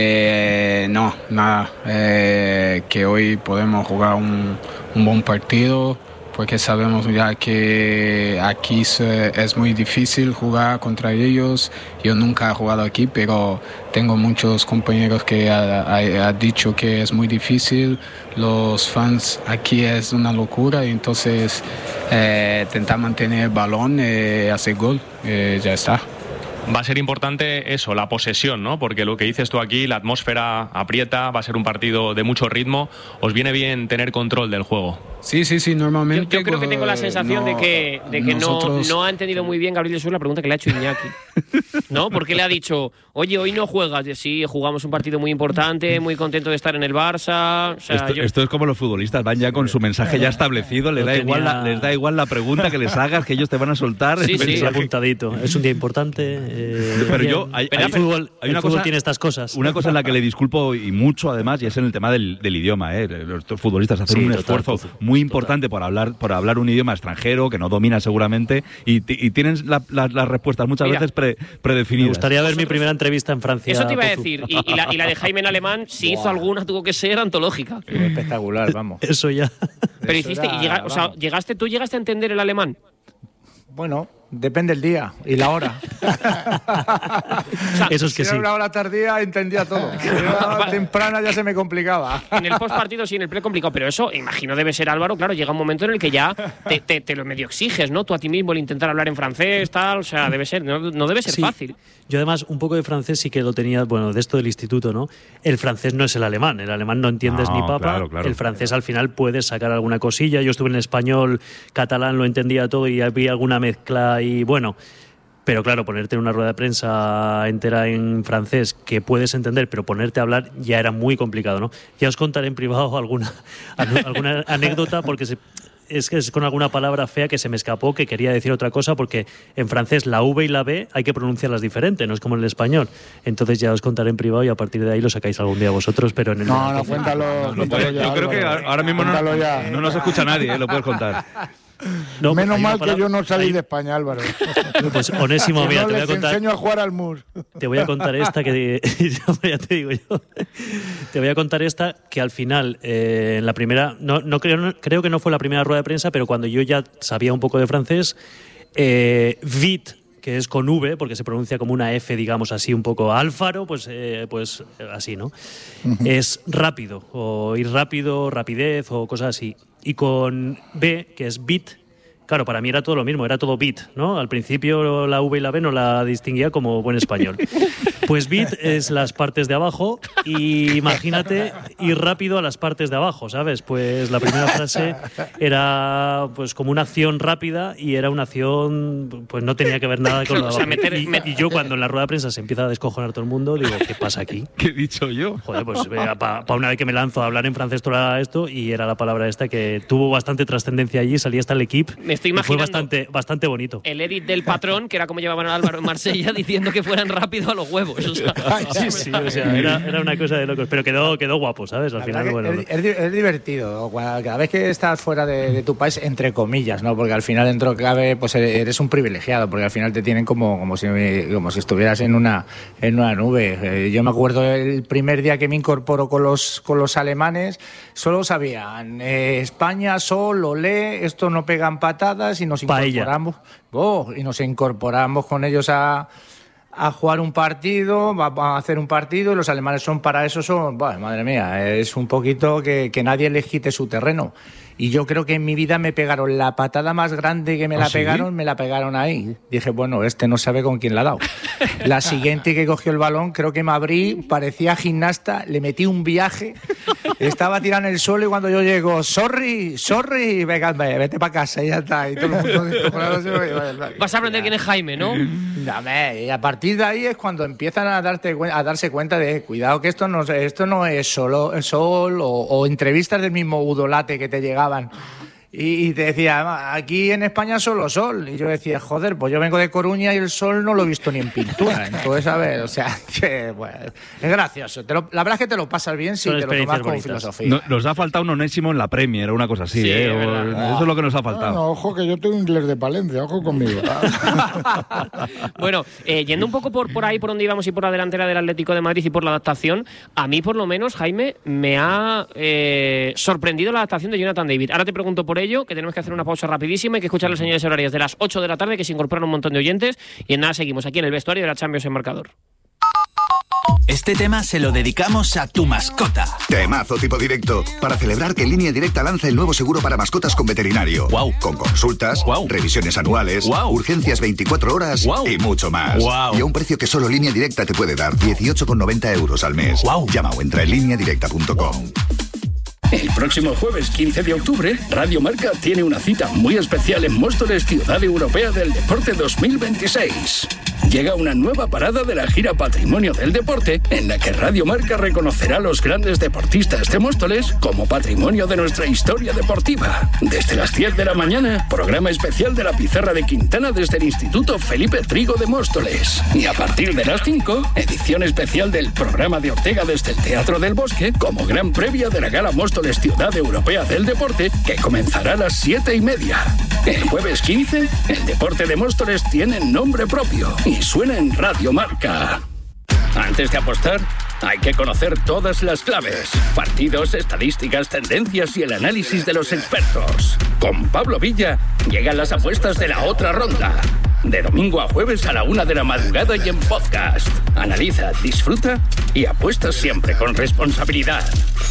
Eh, no, nada, eh, que hoy podemos jugar un, un buen partido, porque sabemos ya que aquí es muy difícil jugar contra ellos. Yo nunca he jugado aquí, pero tengo muchos compañeros que han dicho que es muy difícil. Los fans aquí es una locura, y entonces eh, intentar mantener el balón, eh, hacer gol, eh, ya está. Va a ser importante eso, la posesión, ¿no? Porque lo que dices tú aquí, la atmósfera aprieta, va a ser un partido de mucho ritmo. ¿Os viene bien tener control del juego? Sí, sí, sí, normalmente... Yo, yo creo que tengo la sensación no, de que, de que nosotros... no, no ha entendido muy bien Gabriel Jesús la pregunta que le ha hecho Iñaki. ¿No? Porque le ha dicho, oye, hoy no juegas. Sí, jugamos un partido muy importante, muy contento de estar en el Barça. O sea, esto, yo... esto es como los futbolistas, van ya con su mensaje ya establecido, le da tenía... igual la, les da igual la pregunta que les hagas, que ellos te van a soltar. Sí, sí, apuntadito. Es un día importante. Eh, pero yo, hay, pero hay, el fútbol, hay el una fútbol cosa, tiene estas cosas. Una cosa en la que le disculpo y mucho, además, y es en el tema del, del idioma. ¿eh? Los futbolistas hacen sí, un total, esfuerzo total, muy importante total. por hablar por hablar un idioma extranjero que no domina seguramente, y, y tienen la, la, las respuestas muchas Mira, veces pre, predefinidas. Me gustaría ver mi primera entrevista en Francia. Eso te iba a decir. Y, y, la, y la de Jaime en alemán, si wow. hizo alguna, tuvo que ser antológica. Espectacular, vamos. Eso ya. Pero Eso hiciste, era, y llega, o sea, llegaste, ¿tú llegaste a entender el alemán? Bueno, depende del día y la hora. O sea, eso es que si sí. era una hora tardía entendía todo. Si era temprana ya se me complicaba. En el postpartido sí, en el pre complicado, pero eso, imagino, debe ser, Álvaro, claro, llega un momento en el que ya te, te, te lo medio exiges, ¿no? Tú a ti mismo el intentar hablar en francés, tal, o sea, debe ser, no, no debe ser sí. fácil. Yo además un poco de francés sí que lo tenía, bueno, de esto del instituto, ¿no? El francés no es el alemán, el alemán no entiendes no, ni papa, claro, claro. El francés al final puedes sacar alguna cosilla. Yo estuve en español, catalán, lo entendía todo y había alguna mezcla y bueno... Pero claro, ponerte en una rueda de prensa entera en francés que puedes entender, pero ponerte a hablar ya era muy complicado, ¿no? Ya os contaré en privado alguna, alguna anécdota, porque se, es que es con alguna palabra fea que se me escapó, que quería decir otra cosa, porque en francés la V y la B hay que pronunciarlas diferente, no es como en el español. Entonces ya os contaré en privado y a partir de ahí lo sacáis algún día vosotros, pero en el... No, no, cuéntalo. No, no, yo creo que ahora mismo no, no nos escucha nadie, ¿eh? Lo puedes contar. No, Menos mal palabra, que yo no salí hay... de España, Álvaro. Pues Onésimo, mira, no te voy a contar. Te enseño a jugar al mus. Te voy a contar esta que ya te digo yo. Te voy a contar esta que al final, eh, en la primera, no, no creo, no, creo que no fue la primera rueda de prensa, pero cuando yo ya sabía un poco de francés, eh, vite, que es con V, porque se pronuncia como una F, digamos así, un poco Alfaro, pues, eh, pues así, ¿no? Uh-huh. Es rápido, o ir rápido, rapidez, o cosas así. Y con B, que es bit, claro, para mí era todo lo mismo, era todo bit, ¿no? Al principio la V y la B no la distinguía como buen español. Pues bit es las partes de abajo y imagínate ir rápido a las partes de abajo, ¿sabes? Pues la primera frase era pues como una acción rápida y era una acción, pues no tenía que ver nada con lo de abajo. O sea, meter, y, met... y yo cuando en la rueda de prensa se empieza a descojonar todo el mundo, digo, ¿qué pasa aquí? ¿Qué he dicho yo? Joder, pues para pa una vez que me lanzo a hablar en francés todo esto y era la palabra esta que tuvo bastante trascendencia allí, salía hasta el equipo. Me estoy imaginando. Fue bastante, bastante bonito. El edit del patrón, que era como llevaban a Álvaro en Marsella, diciendo que fueran rápido a los huevos. O sea, sí, sí, o sea, era, era una cosa de locos, pero quedó, quedó guapo, ¿sabes? Al final, bueno. Es, es, es divertido, cada vez que estás fuera de, de tu país, entre comillas, ¿no? Porque al final, dentro de cabe, pues eres un privilegiado, porque al final te tienen como, como, si, como si estuvieras en una, en una nube. Eh, yo me acuerdo el primer día que me incorporo con los, con los alemanes, solo sabían eh, España, sol, olé, esto no pegan patadas y nos incorporamos, oh, y nos incorporamos con ellos a a jugar un partido, va a hacer un partido y los alemanes son para eso, son, bueno, madre mía, es un poquito que, que nadie les quite su terreno. Y yo creo que en mi vida me pegaron la patada más grande que me ¿Ah, la pegaron, sí? me la pegaron ahí. Dije, bueno, este no sabe con quién la ha dado. La siguiente que cogió el balón, creo que me abrí, parecía gimnasta, le metí un viaje, estaba tirando en el suelo y cuando yo llego, sorry, sorry, venga, vete para casa y ya está. Y todo el mundo vas a aprender quién es Jaime, ¿no? Dame, y a partir de ahí es cuando empiezan a, darte, a darse cuenta de, cuidado que esto no, esto no es solo sol o, o entrevistas del mismo Udolate que te llegaba. Y te decía, aquí en España solo sol. Y yo decía, joder, pues yo vengo de Coruña y el sol no lo he visto ni en pintura. Entonces, a ver, o sea, que, bueno, es gracioso. Te lo, la verdad es que te lo pasas bien si te lo tomas con filosofía. No, nos ha faltado un onésimo en la Premier, una cosa así, sí, ¿eh? O, eso es lo que nos ha faltado. No, no, ojo que yo tengo inglés de Palencia, ojo conmigo. Bueno, eh, yendo un poco por, por ahí, por donde íbamos y por la delantera del Atlético de Madrid y por la adaptación, a mí por lo menos, Jaime, me ha eh, sorprendido la adaptación de Jonathan David. Ahora te pregunto por ello, que tenemos que hacer una pausa rapidísima y que escuchar las señales horarias de las ocho de la tarde, que se incorporan un montón de oyentes, y en nada seguimos aquí en el vestuario de la Champions en Marcador. Este tema se lo dedicamos a tu mascota. Temazo tipo directo, para celebrar que Línea Directa lanza el nuevo seguro para mascotas con veterinario. Wow. Con consultas, wow. revisiones anuales, wow. urgencias veinticuatro horas wow. y mucho más. Wow. Y a un precio que solo Línea Directa te puede dar, dieciocho con noventa euros al mes. Wow. Llama o entra en línea directa punto com. Wow. El próximo jueves quince de octubre, Radio Marca tiene una cita muy especial en Móstoles, Ciudad Europea del Deporte dos mil veintiséis. Llega una nueva parada de la gira Patrimonio del Deporte, en la que Radio Marca reconocerá a los grandes deportistas de Móstoles como patrimonio de nuestra historia deportiva. Desde las diez de la mañana, programa especial de la Pizarra de Quintana desde el Instituto Felipe Trigo de Móstoles. Y a partir de las cinco, edición especial del programa de Ortega desde el Teatro del Bosque, como gran previa de la Gala Móstoles Ciudad Europea del Deporte, que comenzará a las siete y media. El jueves quince, el deporte de Móstoles tiene nombre propio y suena en Radio Marca. Antes de apostar, hay que conocer todas las claves, partidos, estadísticas, tendencias y el análisis de los expertos. Con Pablo Villa llegan las apuestas de la otra ronda. De domingo a jueves a la una de la madrugada y en podcast. Analiza, disfruta y apuesta siempre con responsabilidad.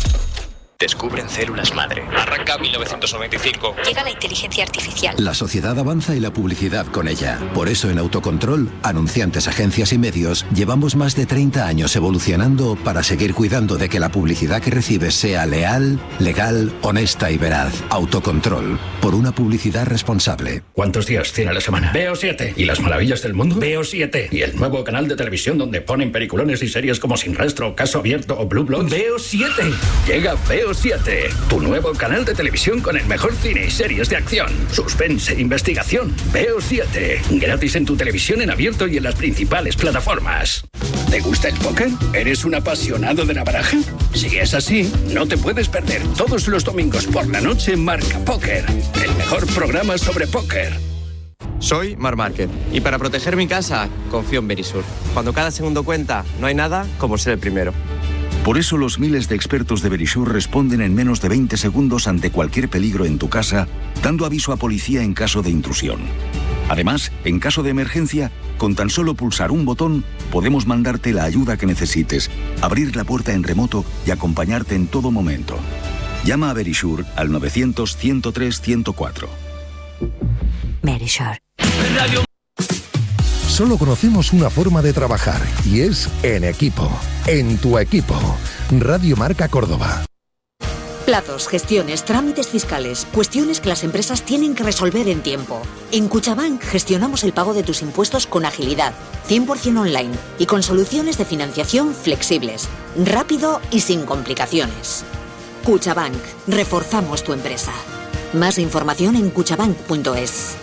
Descubren células madre. Arranca mil novecientos noventa y cinco. Llega la inteligencia artificial. La sociedad avanza y la publicidad con ella. Por eso en Autocontrol, anunciantes, agencias y medios, llevamos más de treinta años evolucionando para seguir cuidando de que la publicidad que recibes sea leal, legal, honesta y veraz. Autocontrol. Por una publicidad responsable. ¿Cuántos días tiene la semana? Veo siete. ¿Y las maravillas del mundo? Veo siete. ¿Y el nuevo canal de televisión donde ponen peliculones y series como Sin Rastro, Caso Abierto o Blue Bloods? Veo siete. Llega Veo siete, tu nuevo canal de televisión con el mejor cine y series de acción, suspense e investigación. Veo siete, gratis en tu televisión en abierto y en las principales plataformas. ¿Te gusta el póker? ¿Eres un apasionado de la baraja? Si es así, no te puedes perder todos los domingos por la noche Marca Póker, el mejor programa sobre póker. Soy Mar Márquez y para proteger mi casa confío en Verisur. Cuando cada segundo cuenta, no hay nada como ser el primero. Por eso los miles de expertos de Verisur responden en menos de veinte segundos ante cualquier peligro en tu casa, dando aviso a policía en caso de intrusión. Además, en caso de emergencia, Con tan solo pulsar un botón, podemos mandarte la ayuda que necesites, abrir la puerta en remoto y acompañarte en todo momento. Llama a Verisure al novecientos, ciento tres, ciento cuatro. Verisure. Solo conocemos una forma de trabajar y es en equipo. En tu equipo. Radio Marca Córdoba. Plazos, gestiones, trámites fiscales, cuestiones que las empresas tienen que resolver en tiempo. En Cuchabank gestionamos el pago de tus impuestos con agilidad, cien por ciento online y con soluciones de financiación flexibles, rápido y sin complicaciones. Cuchabank, reforzamos tu empresa. Más información en cuchabank punto es.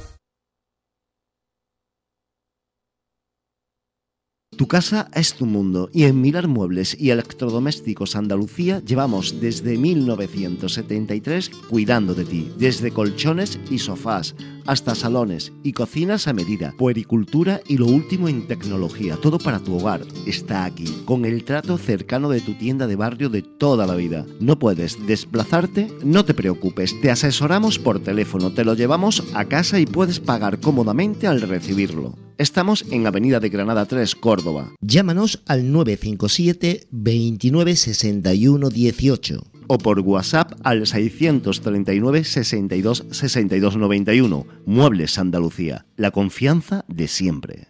Tu casa es tu mundo y en Mirar Muebles y Electrodomésticos Andalucía llevamos desde mil novecientos setenta y tres cuidando de ti, desde colchones y sofás hasta salones y cocinas a medida, puericultura y lo último en tecnología, todo para tu hogar está aquí, con el trato cercano de tu tienda de barrio de toda la vida. ¿No puedes desplazarte? No te preocupes, te asesoramos por teléfono, te lo llevamos a casa y puedes pagar cómodamente al recibirlo. Estamos en Avenida de Granada tres, Córdoba. Llámanos al nueve cinco siete, veintinueve, sesenta y uno, dieciocho o por WhatsApp al seiscientos treinta y nueve, sesenta y dos, sesenta y dos, noventa y uno. Muebles Andalucía, la confianza de siempre.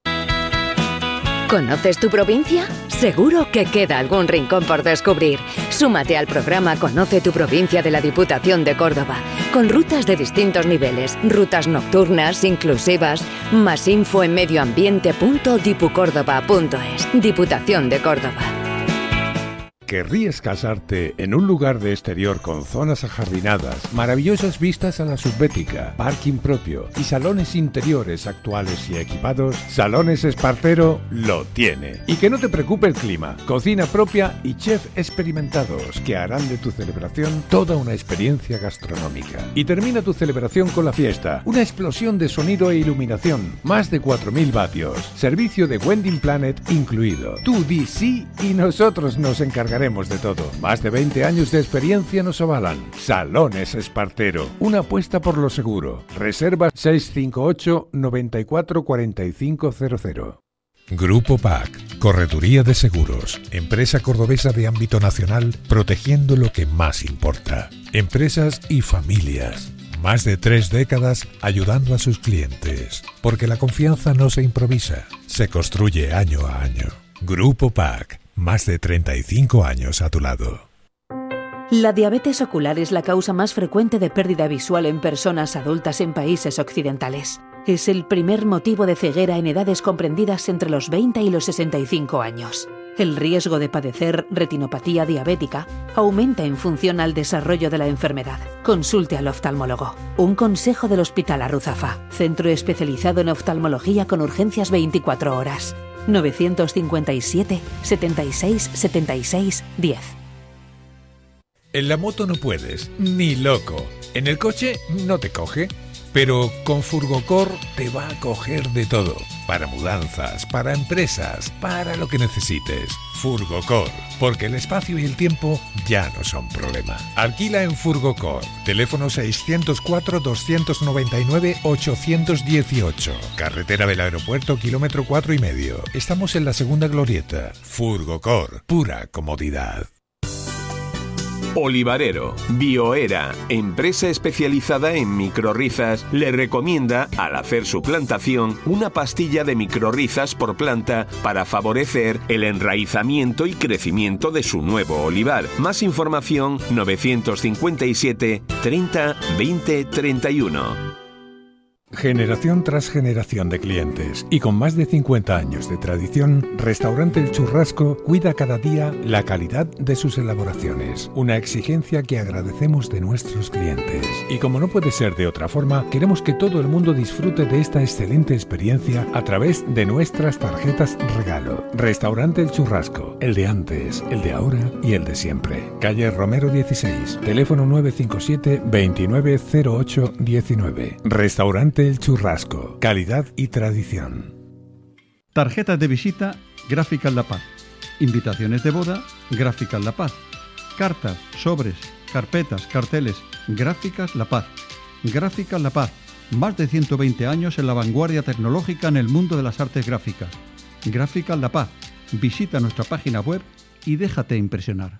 ¿Conoces tu provincia? Seguro que queda algún rincón por descubrir. Súmate al programa Conoce tu provincia de la Diputación de Córdoba, con rutas de distintos niveles, rutas nocturnas, inclusivas. Más info en medioambiente punto dipucórdoba punto es. Diputación de Córdoba. ¿Querrías casarte en un lugar de exterior con zonas ajardinadas, maravillosas vistas a la subbética, parking propio y salones interiores actuales y equipados? Salones Espartero lo tiene. Y que no te preocupe el clima, cocina propia y chef experimentados que harán de tu celebración toda una experiencia gastronómica. Y termina tu celebración con la fiesta, una explosión de sonido e iluminación, más de cuatro mil vatios, servicio de Wedding Planet incluido. Tú di sí y nosotros nos encargaremos de todo. Más de veinte años de experiencia nos avalan. Salones Espartero, una apuesta por lo seguro. Reserva seis cinco ocho, noventa y cuatro, cuarenta y cinco cero cero. Grupo P A C, Correduría de Seguros, empresa cordobesa de ámbito nacional, protegiendo lo que más importa. Empresas y familias. Más de tres décadas ayudando a sus clientes. Porque la confianza no se improvisa, se construye año a año. Grupo P A C. Más de treinta y cinco años a tu lado. La diabetes ocular es la causa más frecuente de pérdida visual en personas adultas en países occidentales. Es el primer motivo de ceguera en edades comprendidas entre los veinte y los sesenta y cinco años. El riesgo de padecer retinopatía diabética aumenta en función al desarrollo de la enfermedad. Consulte al oftalmólogo. Un consejo del Hospital Arruzafa, centro especializado en oftalmología con urgencias veinticuatro horas. novecientos cincuenta y siete, setenta y seis, setenta y seis, diez. En la moto no puedes, ni loco. En el coche no te coge, pero con Furgocor te va a coger de todo. Para mudanzas, para empresas, para lo que necesites. Furgocor, porque el espacio y el tiempo ya no son problema. Alquila en Furgocor. Teléfono seiscientos cuatro, doscientos noventa y nueve, ochocientos dieciocho. Carretera del Aeropuerto, kilómetro cuatro y medio. Estamos en la segunda glorieta. Furgocor, pura comodidad. Olivarero, Bioera, empresa especializada en microrrizas, le recomienda, al hacer su plantación, una pastilla de microrrizas por planta para favorecer el enraizamiento y crecimiento de su nuevo olivar. Más información novecientos cincuenta y siete, treinta, veinte, treinta y uno. Generación tras generación de clientes y con más de cincuenta años de tradición, Restaurante El Churrasco cuida cada día la calidad de sus elaboraciones, una exigencia que agradecemos de nuestros clientes. Y como no puede ser de otra forma, queremos que todo el mundo disfrute de esta excelente experiencia a través de nuestras tarjetas regalo. Restaurante El Churrasco, el de antes, el de ahora y el de siempre. Calle Romero dieciséis, teléfono nueve cinco siete, veintinueve cero ocho diecinueve. Restaurante El Churrasco, calidad y tradición. Tarjetas de visita, Gráficas La Paz. Invitaciones de boda, Gráficas La Paz. Cartas, sobres, carpetas, carteles, Gráficas La Paz. Gráficas La Paz, Más de ciento veinte años en la vanguardia tecnológica en el mundo de las artes gráficas. Graphical La Paz. Visita nuestra página web y déjate impresionar.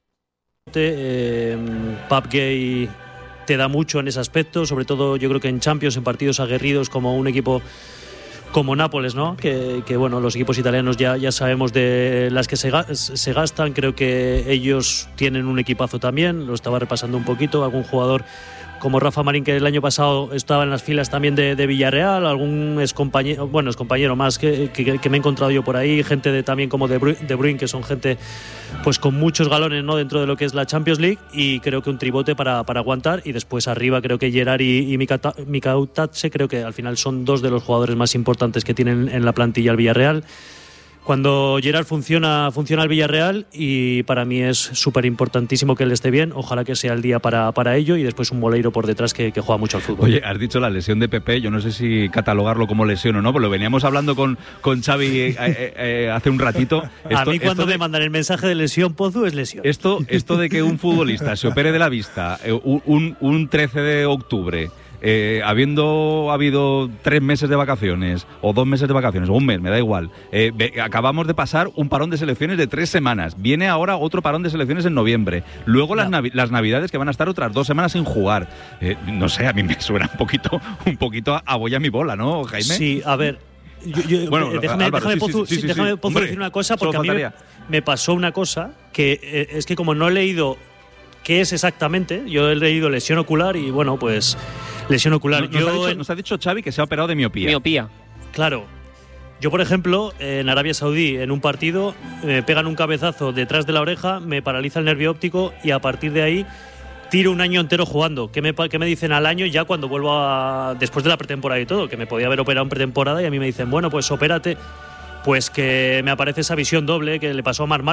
Eh, PUBG te da mucho en ese aspecto, sobre todo yo creo que en Champions, en partidos aguerridos como un equipo como Nápoles, ¿no? Que, que bueno, los equipos italianos ya, ya sabemos de las que se, se gastan. Creo que ellos tienen un equipazo también, lo estaba repasando un poquito, algún jugador como Rafa Marín, que el año pasado estaba en las filas también de, de Villarreal, algún excompañero, bueno, excompañero más que, que, que me he encontrado yo por ahí, gente de, también como de Bruyne, de Bruyne, que son gente pues con muchos galones, ¿no?, dentro de lo que es la Champions League, y creo que un tribote para, para aguantar. Y después arriba creo que Gerard y, y Mikau Tatse, creo que al final son dos de los jugadores más importantes que tienen en la plantilla el Villarreal. Cuando Gerard funciona, funciona el Villarreal, y para mí es súper importantísimo que él esté bien. Ojalá que sea el día para, para ello, y después un Moleiro por detrás que, que juega mucho al fútbol. Oye, has dicho la lesión de Pepe, yo no sé si catalogarlo como lesión o no, pero lo veníamos hablando con, con Xavi eh, eh, eh, hace un ratito. Esto, a mí cuando de, me mandan el mensaje de lesión, Pozu, es lesión. Esto, esto de que un futbolista se opere de la vista eh, un, un trece de octubre, Eh, habiendo habido tres meses de vacaciones o dos meses de vacaciones o un mes, me da igual, eh, ve, acabamos de pasar un parón de selecciones de tres semanas, viene ahora otro parón de selecciones en noviembre, luego las, navi- las navidades, que van a estar otras dos semanas sin jugar. eh, no sé, a mí me suena un poquito un poquito a, a boya mi bola, ¿no, Jaime? Sí, a ver, yo, yo, bueno, déjame, Álvaro, déjame, sí, Pozu, sí, sí, sí, déjame sí, Pozu hombre, decir una cosa, porque a mí me, faltaría. me pasó una cosa que eh, es que como no he leído qué es exactamente, yo he leído lesión ocular y bueno, pues lesión ocular. Nos, yo nos, ha dicho, en... nos ha dicho Xavi que se ha operado de miopía. Miopía. Claro. Yo, por ejemplo, en Arabia Saudí, en un partido, me pegan un cabezazo detrás de la oreja, me paraliza el nervio óptico y a partir de ahí tiro un año entero jugando. ¿Qué me, qué me dicen al año ya cuando vuelvo a, después de la pretemporada y todo? Que me podía haber operado en pretemporada, y a mí me dicen, bueno, pues opérate. Pues que me aparece esa visión doble que le pasó a Marc